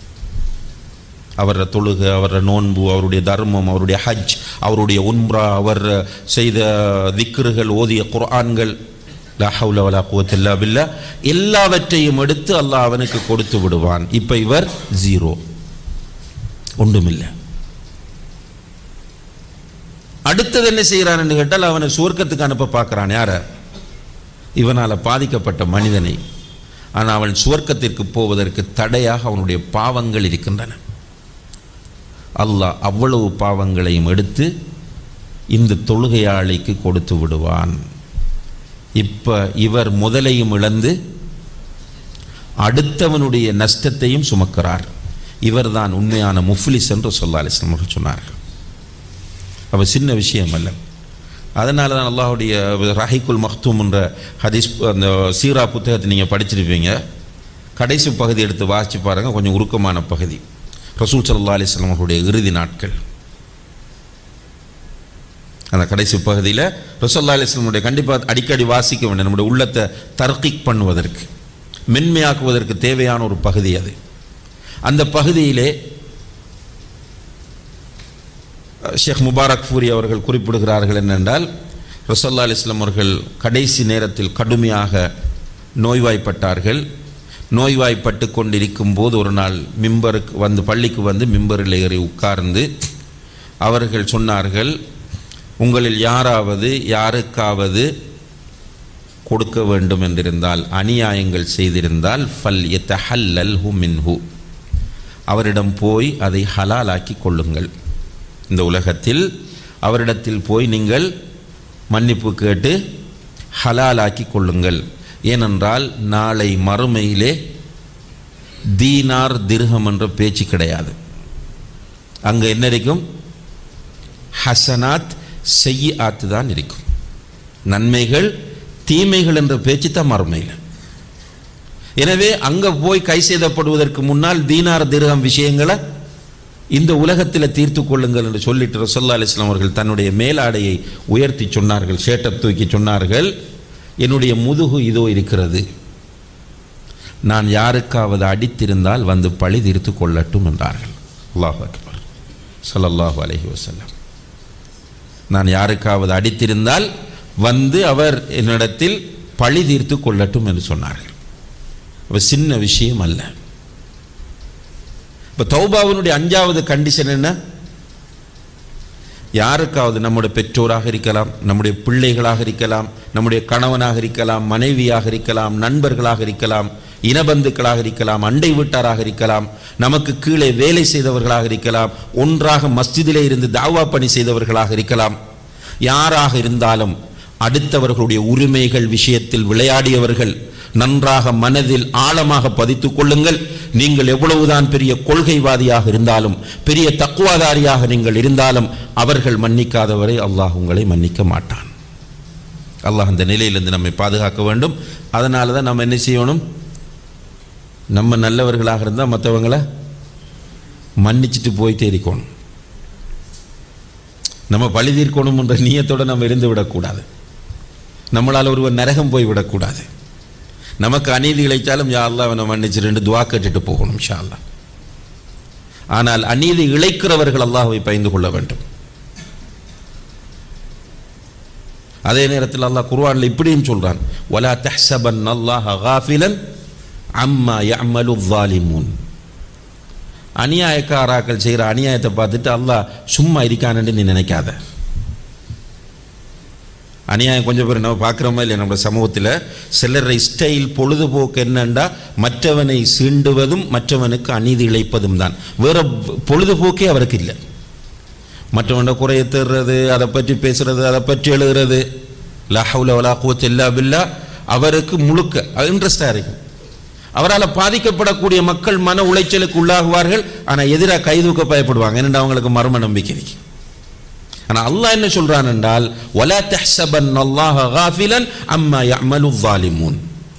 அவர தொழுகை, அவர நோன்பு, அவருடைய தர்மம், அவருடைய ஹஜ், அவருடைய உம்ரா, அவர் செய்த திக்ருகள், ஓதிய குர்ஆன்கள், லா ஹவ்ல வலா குவத்த இல்லா பில்லாஹ், எல்லாவற்றையும் எடுத்து அல்லாஹ் அவனுக்கு கொடுத்து விடுவான். இப்போ இவர் ஜீரோ, ஒன்றுமில்லை. அடுத்தது என்ன செய்கிறான் என்று கேட்டால் அவனை சுவர்க்கத்துக்கு அனுப்ப பார்க்கிறான். யார? இவனால் பாதிக்கப்பட்ட மனிதனை. ஆனால் அவன் சுவர்க்கத்திற்கு போவதற்கு தடையாக அவனுடைய பாவங்கள் இருக்கின்றன. அல்லாஹ் அவ்வளவு பாவங்களையும் எடுத்து இந்த தொழுகையாளிக்கு கொடுத்து விடுவான். இப்போ இவர் முதலையும் இழந்து அடுத்தவனுடைய நஷ்டத்தையும் சுமக்கிறார். இவர்தான் உண்மையான முஃப்லிஸ் என்று ஸல்லல்லாஹு அலைஹி வஸல்லம் அவர்கள் சொன்னார்கள். அப்போ சின்ன விஷயம் அல்ல. அதனால தான் அல்லாஹுடைய ரஹீக்குல் மக்தூம் என்ற ஹதீஸ் அந்த சீரா புத்தகத்தை நீங்கள் படிச்சிருப்பீங்க. கடைசி பகுதி எடுத்து வாசித்து பாருங்கள், கொஞ்சம் உருக்கமான பகுதி. ரசூல் ஸல்லல்லாஹு அலைஹி வஸல்லம் அவர்களுடைய இறுதி நாட்கள், அந்த கடைசி பகுதியில் ரசூல் ஸல்லல்லாஹு அலைஹி வஸல்லம் கண்டிப்பாக அடிக்கடி வாசிக்க வேண்டும். நம்முடைய உள்ளத்தை தர்கீக் பண்ணுவதற்கு, மென்மையாக்குவதற்கு தேவையான ஒரு பகுதி அது. அந்த பகுதியிலே ஷேக் முபாரக் ஃபூரி அவர்கள் குறிப்பிடுகிறார்கள் என்னென்றால், ரசூல் ஸல்லல்லாஹு அலைஹி வஸல்லம் அவர்கள் கடைசி நேரத்தில் கடுமையாக நோய்வாய்ப்பட்டார்கள். நோய்வாய்ப்பட்டு கொண்டிருக்கும் போது ஒரு நாள் மிம்பருக்கு வந்து, பள்ளிக்கு வந்து மிம்பரில் ஏறி உட்கார்ந்து அவர்கள் சொன்னார்கள், உங்களில் யாருக்காவது கொடுக்க வேண்டும் என்றிருந்தால், அநியாயங்கள் செய்திருந்தால், ஃபல் யதஹல்லல்ஹு மின்ஹு, அவரிடம் போய் அதை ஹலாலாக்கி கொள்ளுங்கள். இந்த உலகத்தில் அவரிடத்தில் போய் நீங்கள் மன்னிப்பு கேட்டு ஹலாலாக்கி கொள்ளுங்கள். ஏனென்றால் நாளை மறுமையிலே தீனார் திர்ஹம் என்ற பேச்சு கிடையாது. அங்கே என்ன இருக்கும்? ஹசனாத் செய்யாத்து தான் இருக்கும். நன்மைகள் தீமைகள் என்ற பேச்சு தான் மறுமையில். எனவே அங்கே போய் கை செய்தப்படுவதற்கு முன்னால் தீனார் திர்ஹம் விஷயங்களை இந்த உலகத்தில் தீர்த்து கொள்ளுங்கள் என்று சொல்லிட்டு ரசூலுல்லாஹி அலைஹி வஸல்லம் அவர்கள் தன்னுடைய மேலாடையை உயர்த்தி சொன்னார்கள், ஷேட்டை தூக்கி சொன்னார்கள், என்னுடைய முதுகு இதோ இருக்கிறது, நான் யாருக்காவது அடித்திருந்தால் வந்து பழி தீர்த்து கொள்ளட்டும் என்றார்கள். அல்லாஹு அக்பர், ஸல்லல்லாஹு அலைஹி வஸல்லம். நான் யாருக்காவது அடித்திருந்தால் வந்து அவர் என்னிடத்தில் பழி தீர்த்து கொள்ளட்டும் என்று சொன்னார்கள். அப்போ சின்ன விஷயம் அல்ல. இப்போ தௌபாவினுடைய 5வது கண்டிஷன் என்ன? யாருக்காவது, நம்முடைய பெற்றோராக இருக்கலாம், நம்முடைய பிள்ளைகளாக இருக்கலாம், நம்முடைய கணவனாக இருக்கலாம், மனைவியாக இருக்கலாம், நண்பர்களாக இருக்கலாம், இனபந்துக்களாக இருக்கலாம், அண்டை வீட்டாராக இருக்கலாம், நமக்கு கீழே வேலை செய்தவர்களாக இருக்கலாம், ஒன்றாக மஸ்ஜிதிலே இருந்து தாவா பணி செய்தவர்களாக இருக்கலாம். யாராக இருந்தாலும் அடுத்தவர்களுடைய உரிமைகள் விஷயத்தில் விளையாடியவர்கள் நன்றாக மனதில் ஆழமாக பதித்துக் கொள்ளுங்கள். நீங்கள் எவ்வளவுதான் பெரிய கொள்கைவாதியாக இருந்தாலும், பெரிய தக்குவாதாரியாக நீங்கள் இருந்தாலும், அவர்கள் மன்னிக்காதவரை அல்லாஹ் உங்களை மன்னிக்க மாட்டான். அல்லாஹ் அந்த நிலையிலிருந்து நம்மை பாதுகாக்க வேண்டும். அதனால தான் நம்ம என்ன செய்யணும்? நம்ம நல்லவர்களாக இருந்தால் மற்றவங்களை மன்னிச்சுட்டு போயிட்டே இருக்கணும். நம்ம பழி தீர்க்கணும் என்ற நியத்தோடு நம்ம இருந்து விடக்கூடாது. நம்மளால் ஒருவர் நரகம் போய் விடக்கூடாது. நமக்கு அநீதி இழைச்சாலும் யா அல்லாஹ் அவனை மன்னிச்சு 2 துவா கேட்டுட்டு போகணும் இன்ஷா அல்லாஹ். ஆனால் அநீதி இழைக்கிறவர்கள் அல்லாஹ்வை பயந்து கொள்ள வேண்டும். அதே நேரத்தில் அல்லாஹ் குர்ஆனில் இப்படியும் சொல்றான், வலா தஹ்சபன்னல்லாஹ காஃபிலன் அம்மா யஅமலு ஸாலிமூன். அநியாயக்காராக்கள் செய்கிற அநியாயத்தை பார்த்துட்டு அல்லாஹ் சும்மா இருக்கான்னு நீ நினைக்காத. அநியாயம் கொஞ்சம் பேர் நம்ம பார்க்குறோமா இல்லை? நம்ம சமூகத்தில் சிலரை ஸ்டைல் பொழுதுபோக்கு என்னண்டா மற்றவனை சீண்டுவதும் மற்றவனுக்கு அநீதி இழைப்பதும் தான். வேறு பொழுதுபோக்கே அவருக்கு இல்லை. மற்றவனை குறைய தேடுறது, அதை பற்றி பேசுறது, அதை பற்றி எழுதுறது, லா ஹவ்ல வலா குவத்த இல்லா பில்லா அவருக்கு முழுக்க இன்ட்ரெஸ்டாக இருக்கும். அவரால் பாதிக்கப்படக்கூடிய மக்கள் மன உளைச்சலுக்கு உள்ளாகுவார்கள். ஆனால் எதிராக கைதூக்க பயப்படுவாங்க. என்னென்னா அவங்களுக்கு மர்ம நம்பிக்கை இருக்கு. ஆனால் அல்லாஹ் என்ன சொல்றான் என்றால் வலா தஹ்ஸபன்னல்லாஹ காஃபிலன் அம்மா யஅமலு ஸாலிமூன்.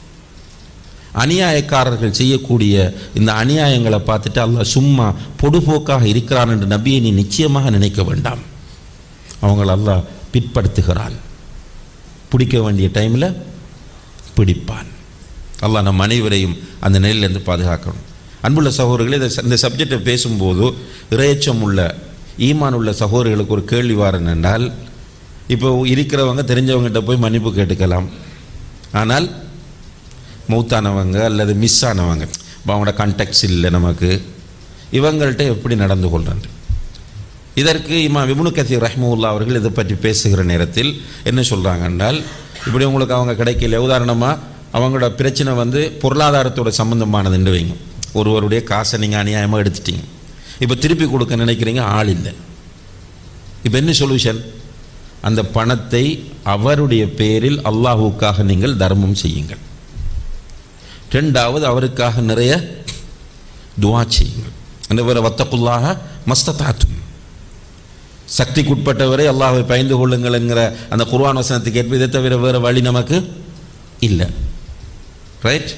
அநியாயக்காரர்கள் செய்யக்கூடிய இந்த அநியாயங்களை பார்த்துட்டு அல்லாஹ் சும்மா பொடுபோக்காக இருக்கிறான் என்று நபியை நீ நிச்சயமாக நினைக்க வேண்டாம். அவங்களை அல்லாஹ் பிற்படுத்துகிறான். பிடிக்க வேண்டிய டைமில் பிடிப்பான். அல்லாஹ் நம் அனைவரையும் அந்த நிலையிலிருந்து பாதுகாக்கணும். அன்புள்ள சகோதரர்களே, இந்த சப்ஜெக்டை பேசும்போது இறையச்சம் உள்ள ஈமான் உள்ள சகோதரர்களுக்கு ஒரு கேள்வி வாரன் என்றால், இப்போ இருக்கிறவங்க தெரிஞ்சவங்ககிட்ட போய் மன்னிப்பு கேட்டுக்கலாம். ஆனால் மௌத்தானவங்க அல்லது மிஸ் ஆனவங்க, அவங்களோட கான்டாக்ட்ஸ் இல்லை நமக்கு, இவங்கள்ட்ட எப்படி நடந்து கொள்றாங்க? இதற்கு இமாம் இப்னு கஸீர் ரஹ்மத்துல்லாஹி அவர்கள் இதை பற்றி பேசுகிற நேரத்தில் என்ன சொல்கிறாங்க என்றால், இப்படி உங்களுக்கு அவங்க கிடைக்கல, உதாரணமாக அவங்களோட பிரச்சனை பொருளாதாரத்தோட சம்பந்தமானதுன்னு வைங்க. ஒருவருடைய காசை நீங்கள் அநியாயமாக எடுத்துட்டீங்க, இப்போ திருப்பி கொடுக்க நினைக்கிறீங்க, ஆள் இல்லை. இப்போ என்ன சொல்யூஷன்? அந்த பணத்தை அவருடைய பேரில் அல்லாஹுக்காக நீங்கள் தர்மம் செய்யுங்கள். ரெண்டாவது, அவருக்காக நிறைய துஆ செய்யுங்கள். அந்த வேறு வத்தகுல்லாஹ மஸ்ததாத்தும், சக்திக்குட்பட்டவரை அல்லாஹ்வை பயந்து கொள்ளுங்கள் என்கிற அந்த குர்ஆன் வசனத்துக்கு ஏற்ப இதை தவிர வேறு வழி நமக்கு இல்லை. ரைட்?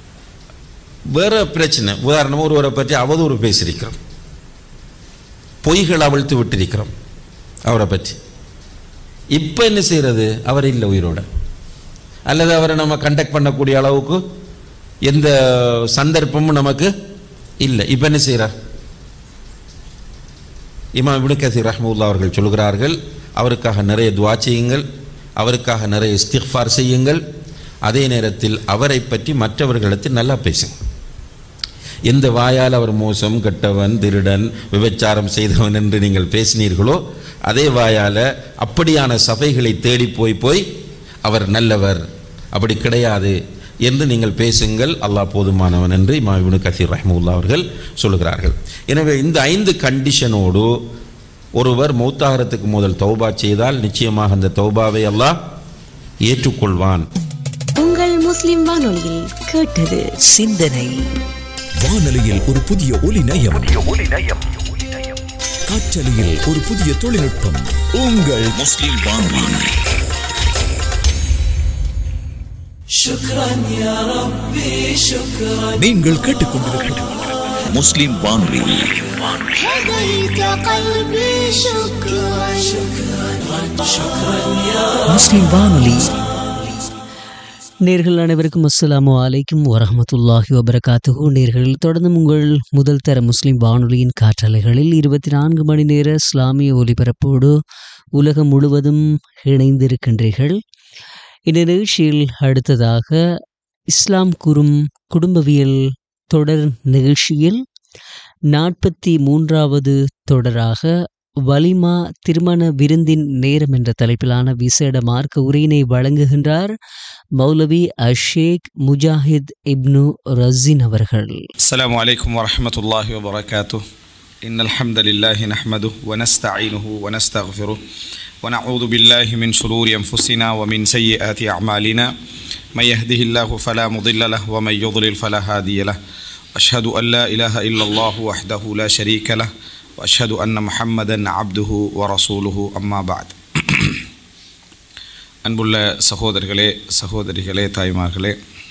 வேறு பிரச்சனை, உதாரணமாக ஒருவரை பற்றி அவதூறு பேசியிருக்கிறோம், பொய்கள் அவிழ்த்து விட்டிருக்கிறோம் அவரை பற்றி. இப்போ என்ன செய்கிறது? அவர் இல்லை உயிரோட, அல்லது அவரை நம்ம கண்டக்ட் பண்ணக்கூடிய அளவுக்கு எந்த சந்தர்ப்பமும் நமக்கு இல்லை. இப்போ என்ன செய்கிறார்? இமாம் இப்னு கஸீர் ரஹ்மத்துல்லாஹி அவர்கள் சொல்கிறார்கள், அவருக்காக நிறைய துஆ செய்யுங்கள், அவருக்காக நிறைய இஸ்திக்ஃபார் செய்யுங்கள், அதே நேரத்தில் அவரை பற்றி மற்றவர்களிடத்தில் நல்லா பேசுங்க. எந்த வாயால் அவர் மோசம், கெட்டவன், திருடன், விபச்சாரம் செய்தவன் என்று நீங்கள் பேசினீர்களோ, அதே வாயால் அப்படியான சபைகளை தேடி போய் அவர் நல்லவர், அப்படி கிடையாது என்று நீங்கள் பேசுங்கள், அல்லாஹ் போதுமானவன் என்று இமாம் இப்னு கஸீர் ரஹ்மத்துல்லாஹி அவர்கள் சொல்கிறார்கள். எனவே இந்த 5 கண்டிஷனோடு ஒருவர் மௌத்தாகிறதுக்கு முதல் தௌபா செய்தால் நிச்சயமாக அந்த தௌபாவை அல்லாஹ் ஏற்றுக்கொள்வான். உங்கள் முஸ்லிம் வானொலியில் கேட்டது சிந்தனை. வானொலியில் ஒரு புதிய ஒலி நயம், காற்றலையில் ஒரு புதிய தொழில்நுட்பம். உங்கள் முஸ்லிம் வானொலி. நீங்கள் கேட்டுக்கொண்டிருப்பது முஸ்லிம் வானொலி. முஸ்லிம் வானொலி. நேர்கள் அனைவருக்கும் அஸ்ஸலாமு அலைக்கும் வரஹ்மத்துல்லாஹி வபரகாத்துஹு. நேர்கள் தொடர்ந்து உங்கள் முதல் தர முஸ்லிம் வானொலியின் காற்றலைகளில் 24 மணி நேர இஸ்லாமிய ஒலிபரப்போடு உலகம் முழுவதும் இணைந்திருக்கின்றீர்கள். இந்த நிகழ்ச்சியில் அடுத்ததாக இஸ்லாம் கூறும் குடும்பவியல் தொடர் நிகழ்ச்சியில் 43வது தொடராக வலிமா திருமண விருந்தின் நேரம் என்ற தலைப்பிலான விசேட மார்க்க உரையினை வழங்குகின்றார் மௌலவி அஷேக் முஜாஹித் இப்னு ரஸின் அவர்கள். அஸ்ஸலாமு அலைக்கும் வரஹ்மத்துல்லாஹி வபரகாத்துஹு. இன்னல் ஹம்தலில்லாஹி நஹ்மதுஹு வ நஸ்தஈனுஹு வ நஸ்தக்ஃபிருஹு வ நஊது பில்லாஹி மின் ஷுரூரி அன்ஃபுஸினா வ மின் ஸய்யிஆத்தி அஅமாலினா மன் யஹ்திஹில்லாஹு ஃபலா முضில்ல லஹு வ மன் யுضلل ஃபலா ஹாதிய லஹு. அஷ்ஹது அன் லா இலாஹ இல்லல்லாஹு வஹ்தஹு லா ஷரீக லஹு வ அஷ்ஹது அன்ன முஹம்மதன் அப்துஹு வ ரசூலுஹு. அம்மா பஅத். அன்புள்ள சகோதரர்களே, சகோதரிகளே, தாய்மார்களே,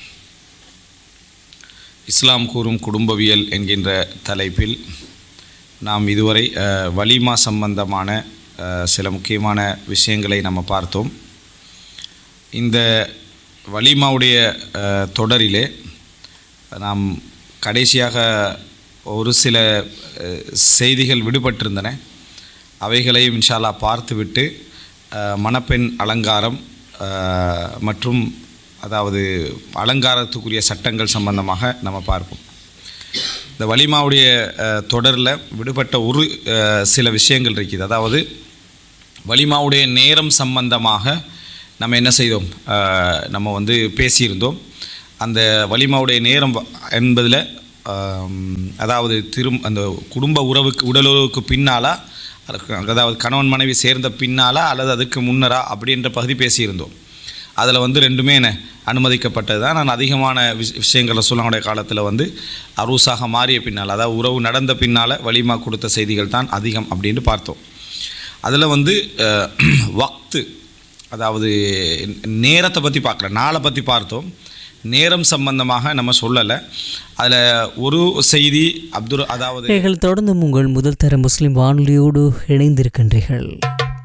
இஸ்லாம் கூறும் குடும்பவியல் என்கின்ற தலைப்பில் நாம் இதுவரை வலிமா சம்பந்தமான சில முக்கியமான விஷயங்களை நம்ம பார்த்தோம். இந்த வலிமாவுடைய தொடரிலே நாம் கடைசியாக ஒரு சில செய்திகள் விடுபட்டிருந்தன. அவைகளையும் இன்ஷா அல்லாஹ் பார்த்துவிட்டு மணப்பெண் அலங்காரம் மற்றும் அதாவது அலங்காரத்துக்குரிய சட்டங்கள் சம்பந்தமாக நம்ம பார்ப்போம். இந்த வலிமாவுடைய தொடரில் விடுபட்ட ஒரு சில விஷயங்கள் இருக்குது. அதாவது வலிமாவுடைய நேரம் சம்பந்தமாக நம்ம என்ன செய்தோம், நம்ம வந்து பேசியிருந்தோம். அந்த வலிமாவுடைய நேரம் என்பதில் அதாவது அந்த குடும்ப உடலுறவுக்கு பின்னாலா, அதாவது கணவன் மனைவி சேர்ந்த பின்னாலா அல்லது அதுக்கு முன்னரா அப்படின்ற பகுதி பேசியிருந்தோம். அதில் வந்து ரெண்டுமே என்ன அனுமதிக்கப்பட்டது தான். நான் அதிகமான விஷயங்களை சொல்லக்கூடிய காலத்தில் வந்து அரூசாக மாறிய பின்னால், அதாவது உறவு நடந்த பின்னால் வலிமா கொடுத்த செய்திகள் தான் அதிகம் அப்படின்ட்டு பார்த்தோம். அதில் வந்து வக்து, அதாவது நேரத்தை பற்றி பார்க்கல, நாளை பற்றி பார்த்தோம். நேரம் சம்பந்தமாக நம்ம சொல்லலை. அதில் ஒரு செய்தி அதாவது தொடர்ந்து உங்கள் முதல் தர முஸ்லிம் வானொலியோடு இணைந்திருக்கின்றீர்கள்.